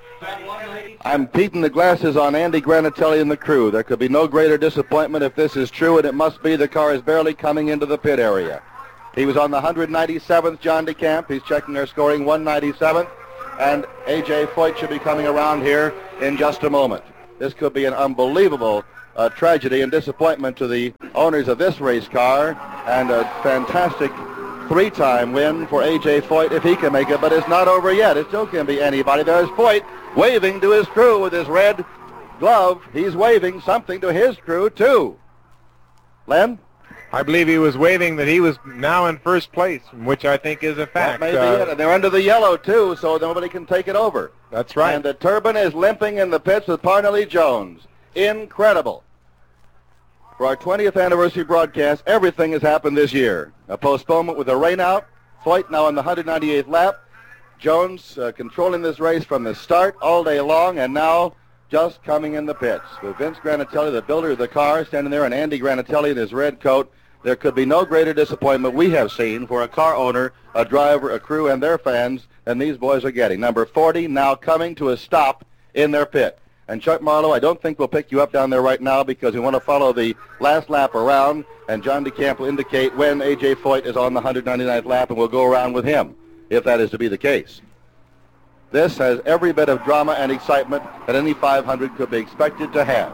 I'm keeping the glasses on Andy Granatelli and the crew. There could be no greater disappointment if this is true, and it must be. The car is barely coming into the pit area. He was on the one ninety-seventh John DeCamp. He's checking their scoring, one ninety-seventh. And A J Foyt should be coming around here in just a moment. This could be an unbelievable uh, tragedy and disappointment to the owners of this race car, and a fantastic three-time win for A J Foyt if he can make it, but it's not over yet. It still can be anybody. There's Foyt waving to his crew with his red glove. He's waving something to his crew, too. Len? I believe he was waving that he was now in first place, which I think is a fact. That may be uh, it. And they're under the yellow, too, so nobody can take it over. That's right. And the Turbine is limping in the pits with Parnelli Jones. Incredible. For our twentieth anniversary broadcast, everything has happened this year. A postponement with a rain out. Foyt now on the one ninety-eighth lap. Jones uh, controlling this race from the start all day long, and now just coming in the pits. With Vince Granatelli, the builder of the car, standing there, and Andy Granatelli in his red coat. There could be no greater disappointment we have seen for a car owner, a driver, a crew, and their fans than these boys are getting. Number forty now coming to a stop in their pit. And Chuck Marlowe, I don't think we'll pick you up down there right now because we want to follow the last lap around, and John DeCamp will indicate when A J Foyt is on the one ninety-ninth lap, and we'll go around with him, if that is to be the case. This has every bit of drama and excitement that any five hundred could be expected to have.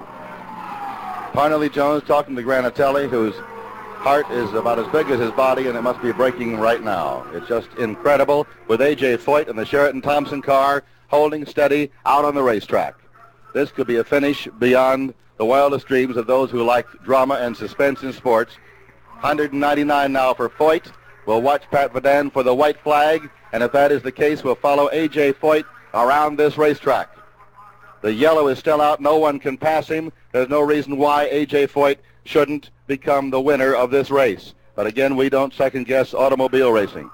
Parnelli Jones talking to Granatelli, whose heart is about as big as his body, and it must be breaking right now. It's just incredible with A J Foyt and the Sheraton Thompson car holding steady out on the racetrack. This could be a finish beyond the wildest dreams of those who like drama and suspense in sports. one ninety-nine now for Foyt. We'll watch Pat Vadan for the white flag, and if that is the case, we'll follow A J Foyt around this racetrack. The yellow is still out. No one can pass him. There's no reason why A J Foyt shouldn't become the winner of this race. But again, we don't second-guess automobile racing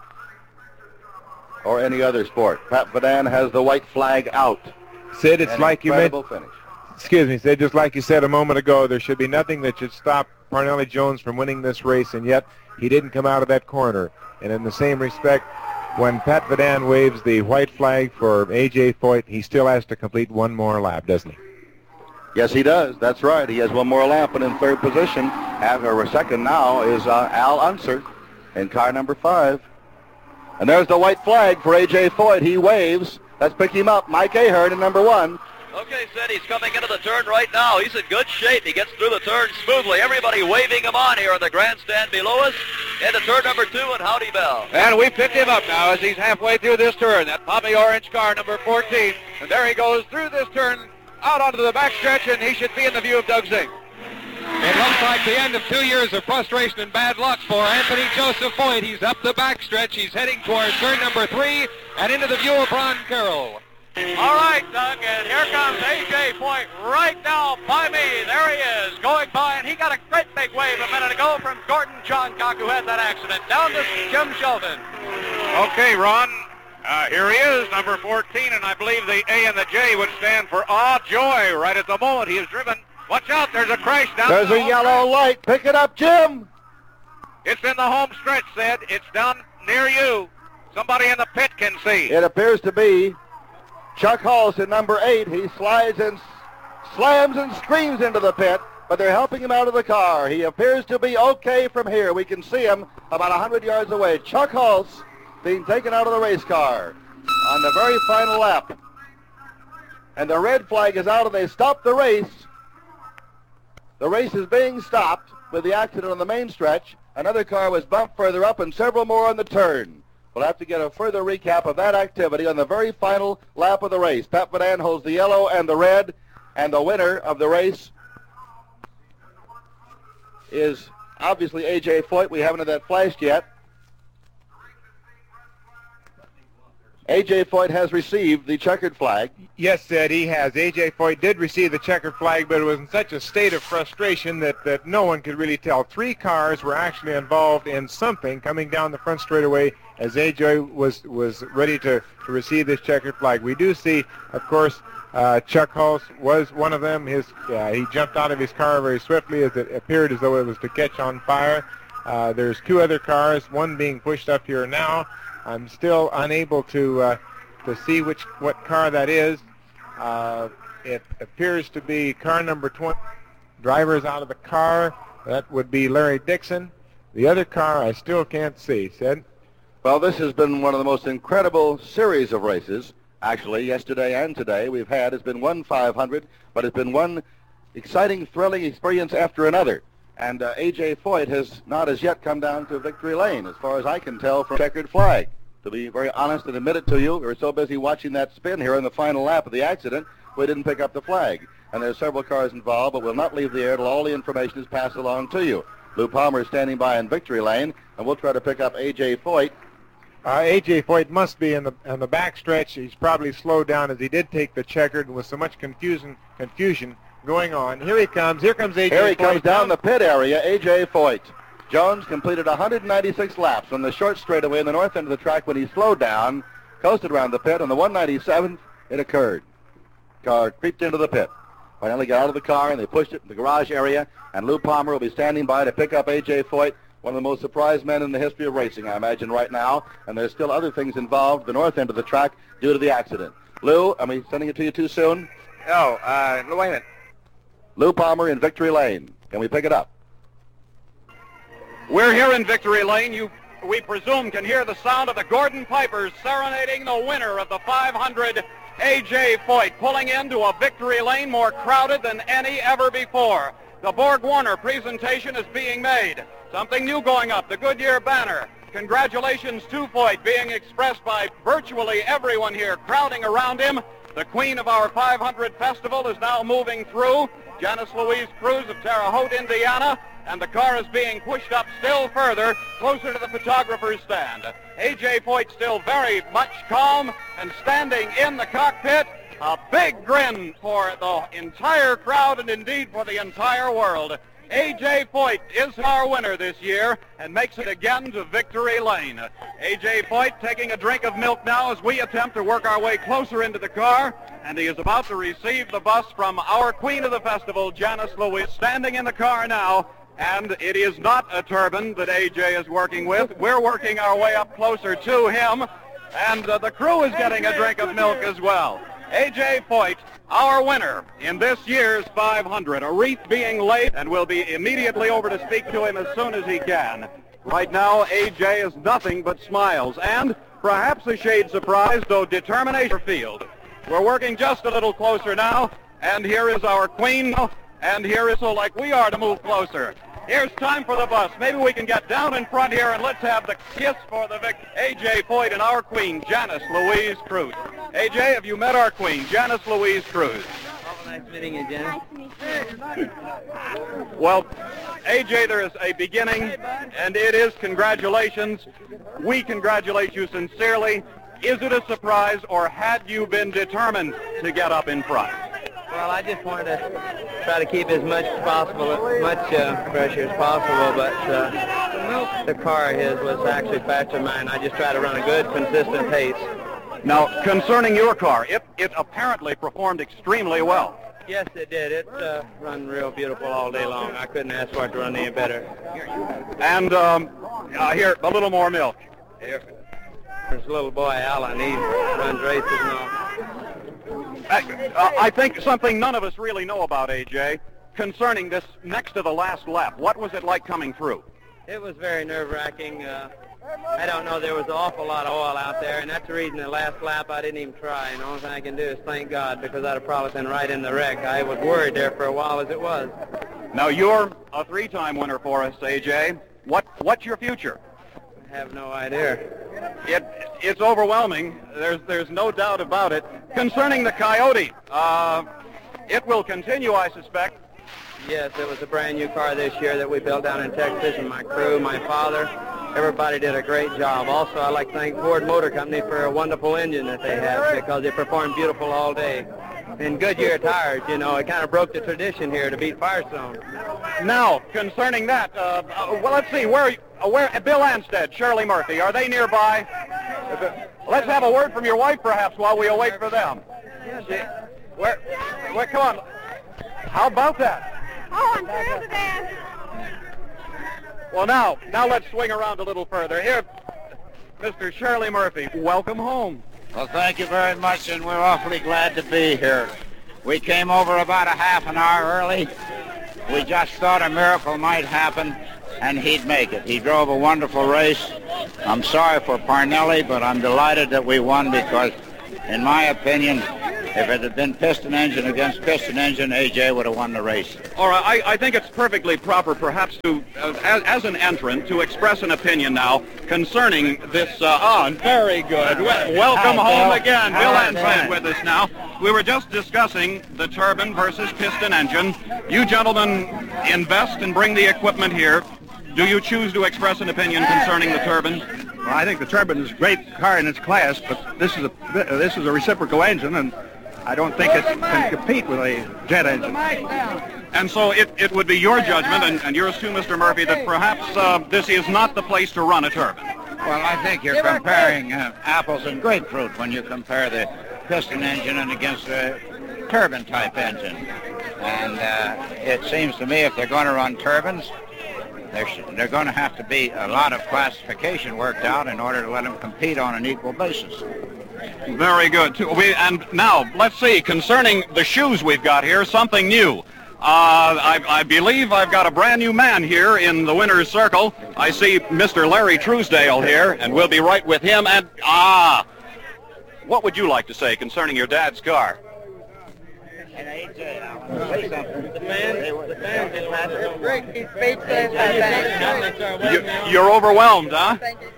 or any other sport. Pat Vadan has the white flag out. Sid, it's An like you incredible meant. finish. Excuse me, Sid. Just like you said a moment ago, there should be nothing that should stop Parnelli Jones from winning this race, and yet he didn't come out of that corner. And in the same respect, when Pat Vadan waves the white flag for A J Foyt, he still has to complete one more lap, doesn't he? Yes, he does. That's right. He has one more lap, and in third position, or second now, is uh, Al Unser in car number five. And there's the white flag for A J Foyt. He waves. Let's pick him up. Mike Ahern in number one. Okay, Sid, he's coming into the turn right now. He's in good shape. He gets through the turn smoothly. Everybody waving him on here on the grandstand below us. Into turn number two, and howdy bell. And we picked him up now as he's halfway through this turn. That poppy orange car, number fourteen. And there he goes through this turn, out onto the backstretch, and he should be in the view of Doug Zink. It looks like the end of two years of frustration and bad luck for Anthony Joseph Foyt. He's up the backstretch. He's heading towards turn number three and into the view of Ron Carroll. All right, Doug, and here comes A J Foyt right now by me. There he is, going by, and he got a great big wave a minute ago from Gordon Johncock, who had that accident, down to Jim Sheldon. Okay, Ron, uh, here he is, number fourteen, and I believe the A and the J would stand for Aw Joy right at the moment. He is driven. Watch out, there's a crash down There's the a yellow light. Pick it up, Jim. It's in the home stretch, Sid. It's down near you. Somebody in the pit can see. It appears to be Chuck Hulse in number eight. He slides and slams and screams into the pit, but they're helping him out of the car. He appears to be okay from here. We can see him about one hundred yards away. Chuck Hulse being taken out of the race car on the very final lap. And the red flag is out, and they stop the race. The race is being stopped with the accident on the main stretch. Another car was bumped further up, and several more on the turn. We'll have to get a further recap of that activity on the very final lap of the race. Pat Vadan holds the yellow and the red, and the winner of the race is obviously A J Foyt. We haven't had that flashed yet. A J Foyt has received the checkered flag. Yes, Sid, he has. A J Foyt did receive the checkered flag, but it was in such a state of frustration that, that no one could really tell. Three cars were actually involved in something coming down the front straightaway as A J was, was ready to, to receive this checkered flag. We do see, of course, Uh, Chuck Hulse was one of them. His uh, he jumped out of his car very swiftly as it appeared as though it was to catch on fire. Uh, there's two other cars, one being pushed up here now. I'm still unable to uh, to see which what car that is. Uh, it appears to be car number twenty. Driver's out of the car. That would be Larry Dixon. The other car I still can't see. Sid? Well, this has been one of the most incredible series of races. Actually, yesterday and today we've had. It's been one five hundred, but it's been one exciting, thrilling experience after another. And uh, A J Foyt has not as yet come down to victory lane, as far as I can tell from checkered flag. To be very honest and admit it to you, we were so busy watching that spin here in the final lap of the accident, we didn't pick up the flag. And there's several cars involved, but we'll not leave the air till all the information is passed along to you. Lou Palmer is standing by in victory lane, and we'll try to pick up A J Foyt. Uh, A J Foyt must be in the in the back stretch. He's probably slowed down as he did take the checkered with so much confusion confusion going on. Here he comes. Here comes A J Foyt. Here he comes down the pit area, A J Foyt. Jones completed one hundred ninety-six laps on the short straightaway in the north end of the track when he slowed down, coasted around the pit. On the one ninety-seventh, it occurred. Car creeped into the pit. Finally got out of the car, and they pushed it to the garage area, and Lou Palmer will be standing by to pick up A J Foyt, one of the most surprised men in the history of racing, I imagine, right now. And there's still other things involved, the north end of the track, due to the accident. Lou, am I sending it to you too soon? No, uh, wait a minute. Lou Palmer in victory lane. Can we pick it up? We're here in victory lane. You, we presume, can hear the sound of the Gordon Pipers serenading the winner of the five hundred, A J Foyt, pulling into a victory lane more crowded than any ever before. The Borg Warner presentation is being made. Something new going up, the Goodyear banner. Congratulations to Foyt being expressed by virtually everyone here crowding around him. The queen of our five hundred festival is now moving through. Janice Louise Cruz of Terre Haute, Indiana, and the car is being pushed up still further, closer to the photographer's stand. A J Foyt still very much calm and standing in the cockpit. A big grin for the entire crowd and indeed for the entire world. A J Foyt is our winner this year and makes it again to victory lane. A J Foyt taking a drink of milk now as we attempt to work our way closer into the car, and he is about to receive the bus from our queen of the festival, Janice Louise, standing in the car now. And it is not a turban that A J is working with. We're working our way up closer to him, and uh, the crew is getting a drink of milk as well. A J Foyt, our winner in this year's five hundred. A wreath being laid, and we'll be immediately over to speak to him as soon as he can. Right now, A J is nothing but smiles, and perhaps a shade surprised, though determination field. We're working just a little closer now, and here is our queen, and here is so like we are to move closer. Here's time for the bus. Maybe we can get down in front here and let's have the kiss for the victor. A J Foyt and our queen, Janice Louise Cruz. A J, have you met our queen, Janice Louise Cruz? Nice meeting you, Janice. Nice to meet you. Well, A J, there is a beginning, and it is congratulations. We congratulate you sincerely. Is it a surprise, or had you been determined to get up in front? Well, I just wanted to try to keep as much as possible, as much uh, pressure as possible, but uh, the car of his was actually faster than mine. I just tried to run a good, consistent pace. Now, concerning your car, it, it apparently performed extremely well. Yes, it did. It uh, run real beautiful all day long. I couldn't ask for it to run any better. And um, uh, here, a little more milk. Here. There's a little boy, Alan. He runs races and all. I, uh, I think something none of us really know about, A J, concerning this next to the last lap. What was it like coming through? It was very nerve-wracking. Uh, I don't know. There was an awful lot of oil out there, and that's the reason the last lap I didn't even try. And the only thing I can do is thank God, because I'd have probably been right in the wreck. I was worried there for a while as it was. Now, you're a three-time winner for us, A J. What, what's your future? I have no idea. It, it's overwhelming. There's, there's no doubt about it. Concerning the Coyote, uh, it will continue, I suspect. Yes, it was a brand new car this year that we built down in Texas, and my crew, my father, everybody did a great job. Also, I'd like to thank Ford Motor Company for a wonderful engine that they have, because it performed beautiful all day. And Goodyear tires, you know, it kind of broke the tradition here to beat Firestone. Now, concerning that, uh, uh, well, let's see, where, uh, where, uh, Bill Anstead, Shirley Murphy, are they nearby? Let's have a word from your wife, perhaps, while we await for them. She, Where, where, come on. How about that? Oh, I'm thrilled to death. Well, now, now let's swing around a little further. Here, Mister Shirley Murphy, welcome home. Well, thank you very much, and we're awfully glad to be here. We came over about a half an hour early. We just thought a miracle might happen, and he'd make it. He drove a wonderful race. I'm sorry for Parnelli, but I'm delighted that we won because, in my opinion, if it had been piston engine against piston engine, A J would have won the race. All right, I, I think it's perfectly proper, perhaps, to, uh, as, as an entrant, to express an opinion now concerning this. Uh, oh, very good. Well, welcome Hi, home Bill. again. How Bill are you Anfran doing? with us now. We were just discussing the turbine versus piston engine. You gentlemen invest and bring the equipment here. Do you choose to express an opinion concerning the turbine? Well, I think the turbine is a great car in its class, but this is a this is a reciprocal engine, and I don't think it can compete with a jet engine. And so it, it would be your judgment, and, and yours too, Mister Murphy, that perhaps uh, this is not the place to run a turbine. Well, I think you're comparing uh, apples and grapefruit when you compare the piston engine and against the turbine-type engine. And uh, it seems to me if they're going to run turbines, they're, they're going to have to be a lot of classification worked out in order to let them compete on an equal basis. Very good. We, and now, let's see, concerning the shoes we've got here, something new. Uh, I, I believe I've got a brand new man here in the winner's circle. I see Mister Larry Truesdale here, and we'll be right with him. And, ah, what would you like to say concerning your dad's car? And A J, I want to say something. The fans, the fans in that Great, he's speechless. I think. You, you're overwhelmed, huh?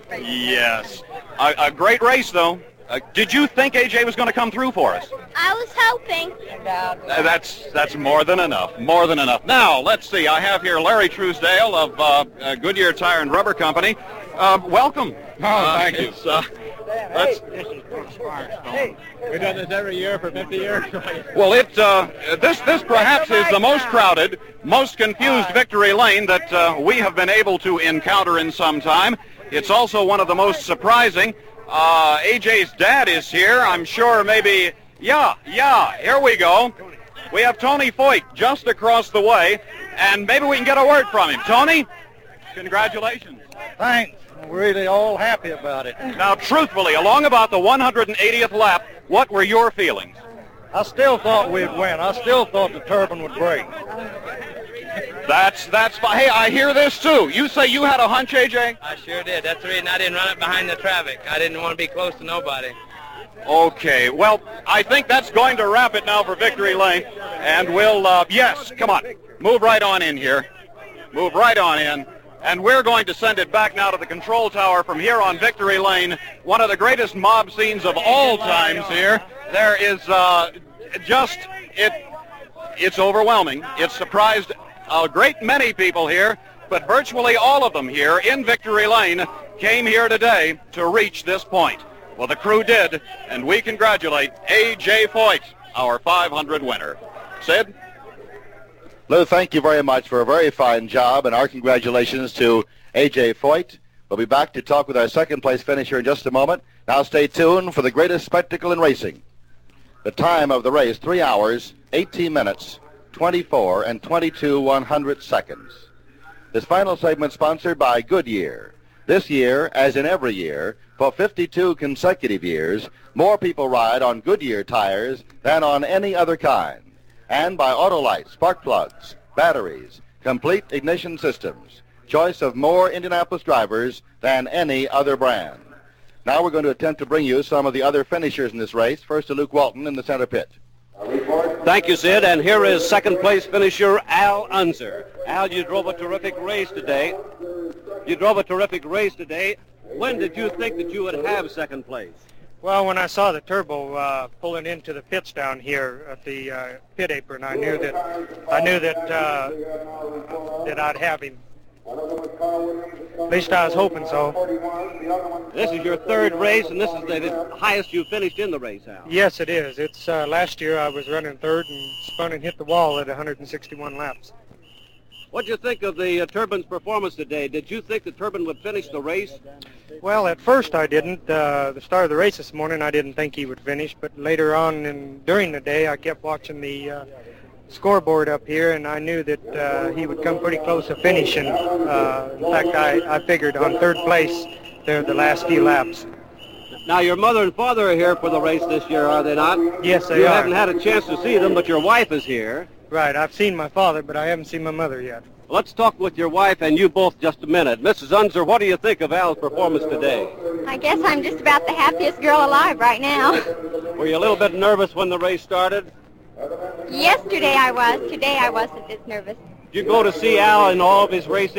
Yes. A, a great race, though. Uh, did you think A J was going to come through for us? I was hoping. Uh, that's that's more than enough. More than enough. Now, let's see. I have here Larry Truesdale of uh, uh, Goodyear Tire and Rubber Company. Uh, welcome. Oh, thank you. Uh, let's, We've done this every year for fifty years. well, it uh, this this perhaps is the most crowded, most confused victory lane that uh, we have been able to encounter in some time. It's also one of the most surprising. Uh, A J's dad is here. I'm sure maybe, yeah, yeah, here we go. We have Tony Foyt just across the way, and maybe we can get a word from him. Tony, congratulations. Thanks. We're really all happy about it. Now, truthfully, along about the one hundred eightieth lap, what were your feelings? I still thought we'd win. I still thought the turbine would break. That's, that's fine. Hey, I hear this too. You say you had a hunch, A J? I sure did. That's the reason I didn't run it behind the traffic. I didn't want to be close to nobody. Okay, well, I think that's going to wrap it now for Victory Lane. And we'll, uh, yes, come on, move right on in here. Move right on in. And we're going to send it back now to the control tower from here on Victory Lane, one of the greatest mob scenes of all times here. There is uh, just, it, it's overwhelming. It surprised a great many people here, but virtually all of them here in Victory Lane came here today to reach this point. Well, the crew did, and we congratulate A J Foyt, our five hundred winner. Sid? Lou, thank you very much for a very fine job, and our congratulations to A J Foyt. We'll be back to talk with our second-place finisher in just a moment. Now stay tuned for the greatest spectacle in racing. The time of the race, three hours, eighteen minutes, twenty-four and twenty-two one-hundredth seconds. This final segment sponsored by Goodyear. This year, as in every year, for fifty-two consecutive years, more people ride on Goodyear tires than on any other kind. And by Autolite, spark plugs, batteries, complete ignition systems. Choice of more Indianapolis drivers than any other brand. Now we're going to attempt to bring you some of the other finishers in this race. First to Luke Walton in the center pit. Thank you, Sid. And here is second place finisher Al Unser. Al, you drove a terrific race today. You drove a terrific race today. When did you think that you would have second place? Well, when I saw the turbo uh, pulling into the pits down here at the uh, pit apron, I knew that I knew that uh, that I'd have him. At least I was hoping so. This is your third race, and this is the, the highest you finished in the race, Al. Yes, it is. It's uh, last year I was running third and spun and hit the wall at one hundred sixty-one laps. What did you think of the uh, Turbin's performance today? Did you think the Turbin would finish the race? Well, at first I didn't. Uh, the start of the race this morning, I didn't think he would finish. But later on and during the day, I kept watching the uh, scoreboard up here, and I knew that uh, he would come pretty close to finishing. Uh, in fact, I, I figured on third place there the last few laps. Now, your mother and father are here for the race this year, are they not? Yes, they you are. You haven't had a chance to see them, but your wife is here. Right. I've seen my father, but I haven't seen my mother yet. Let's talk with your wife and you both just a minute. Missus Unser, what do you think of Al's performance today? I guess I'm just about the happiest girl alive right now. Were you a little bit nervous when the race started? Yesterday I was. Today I wasn't as nervous. Did you go to see Al in all of his racing?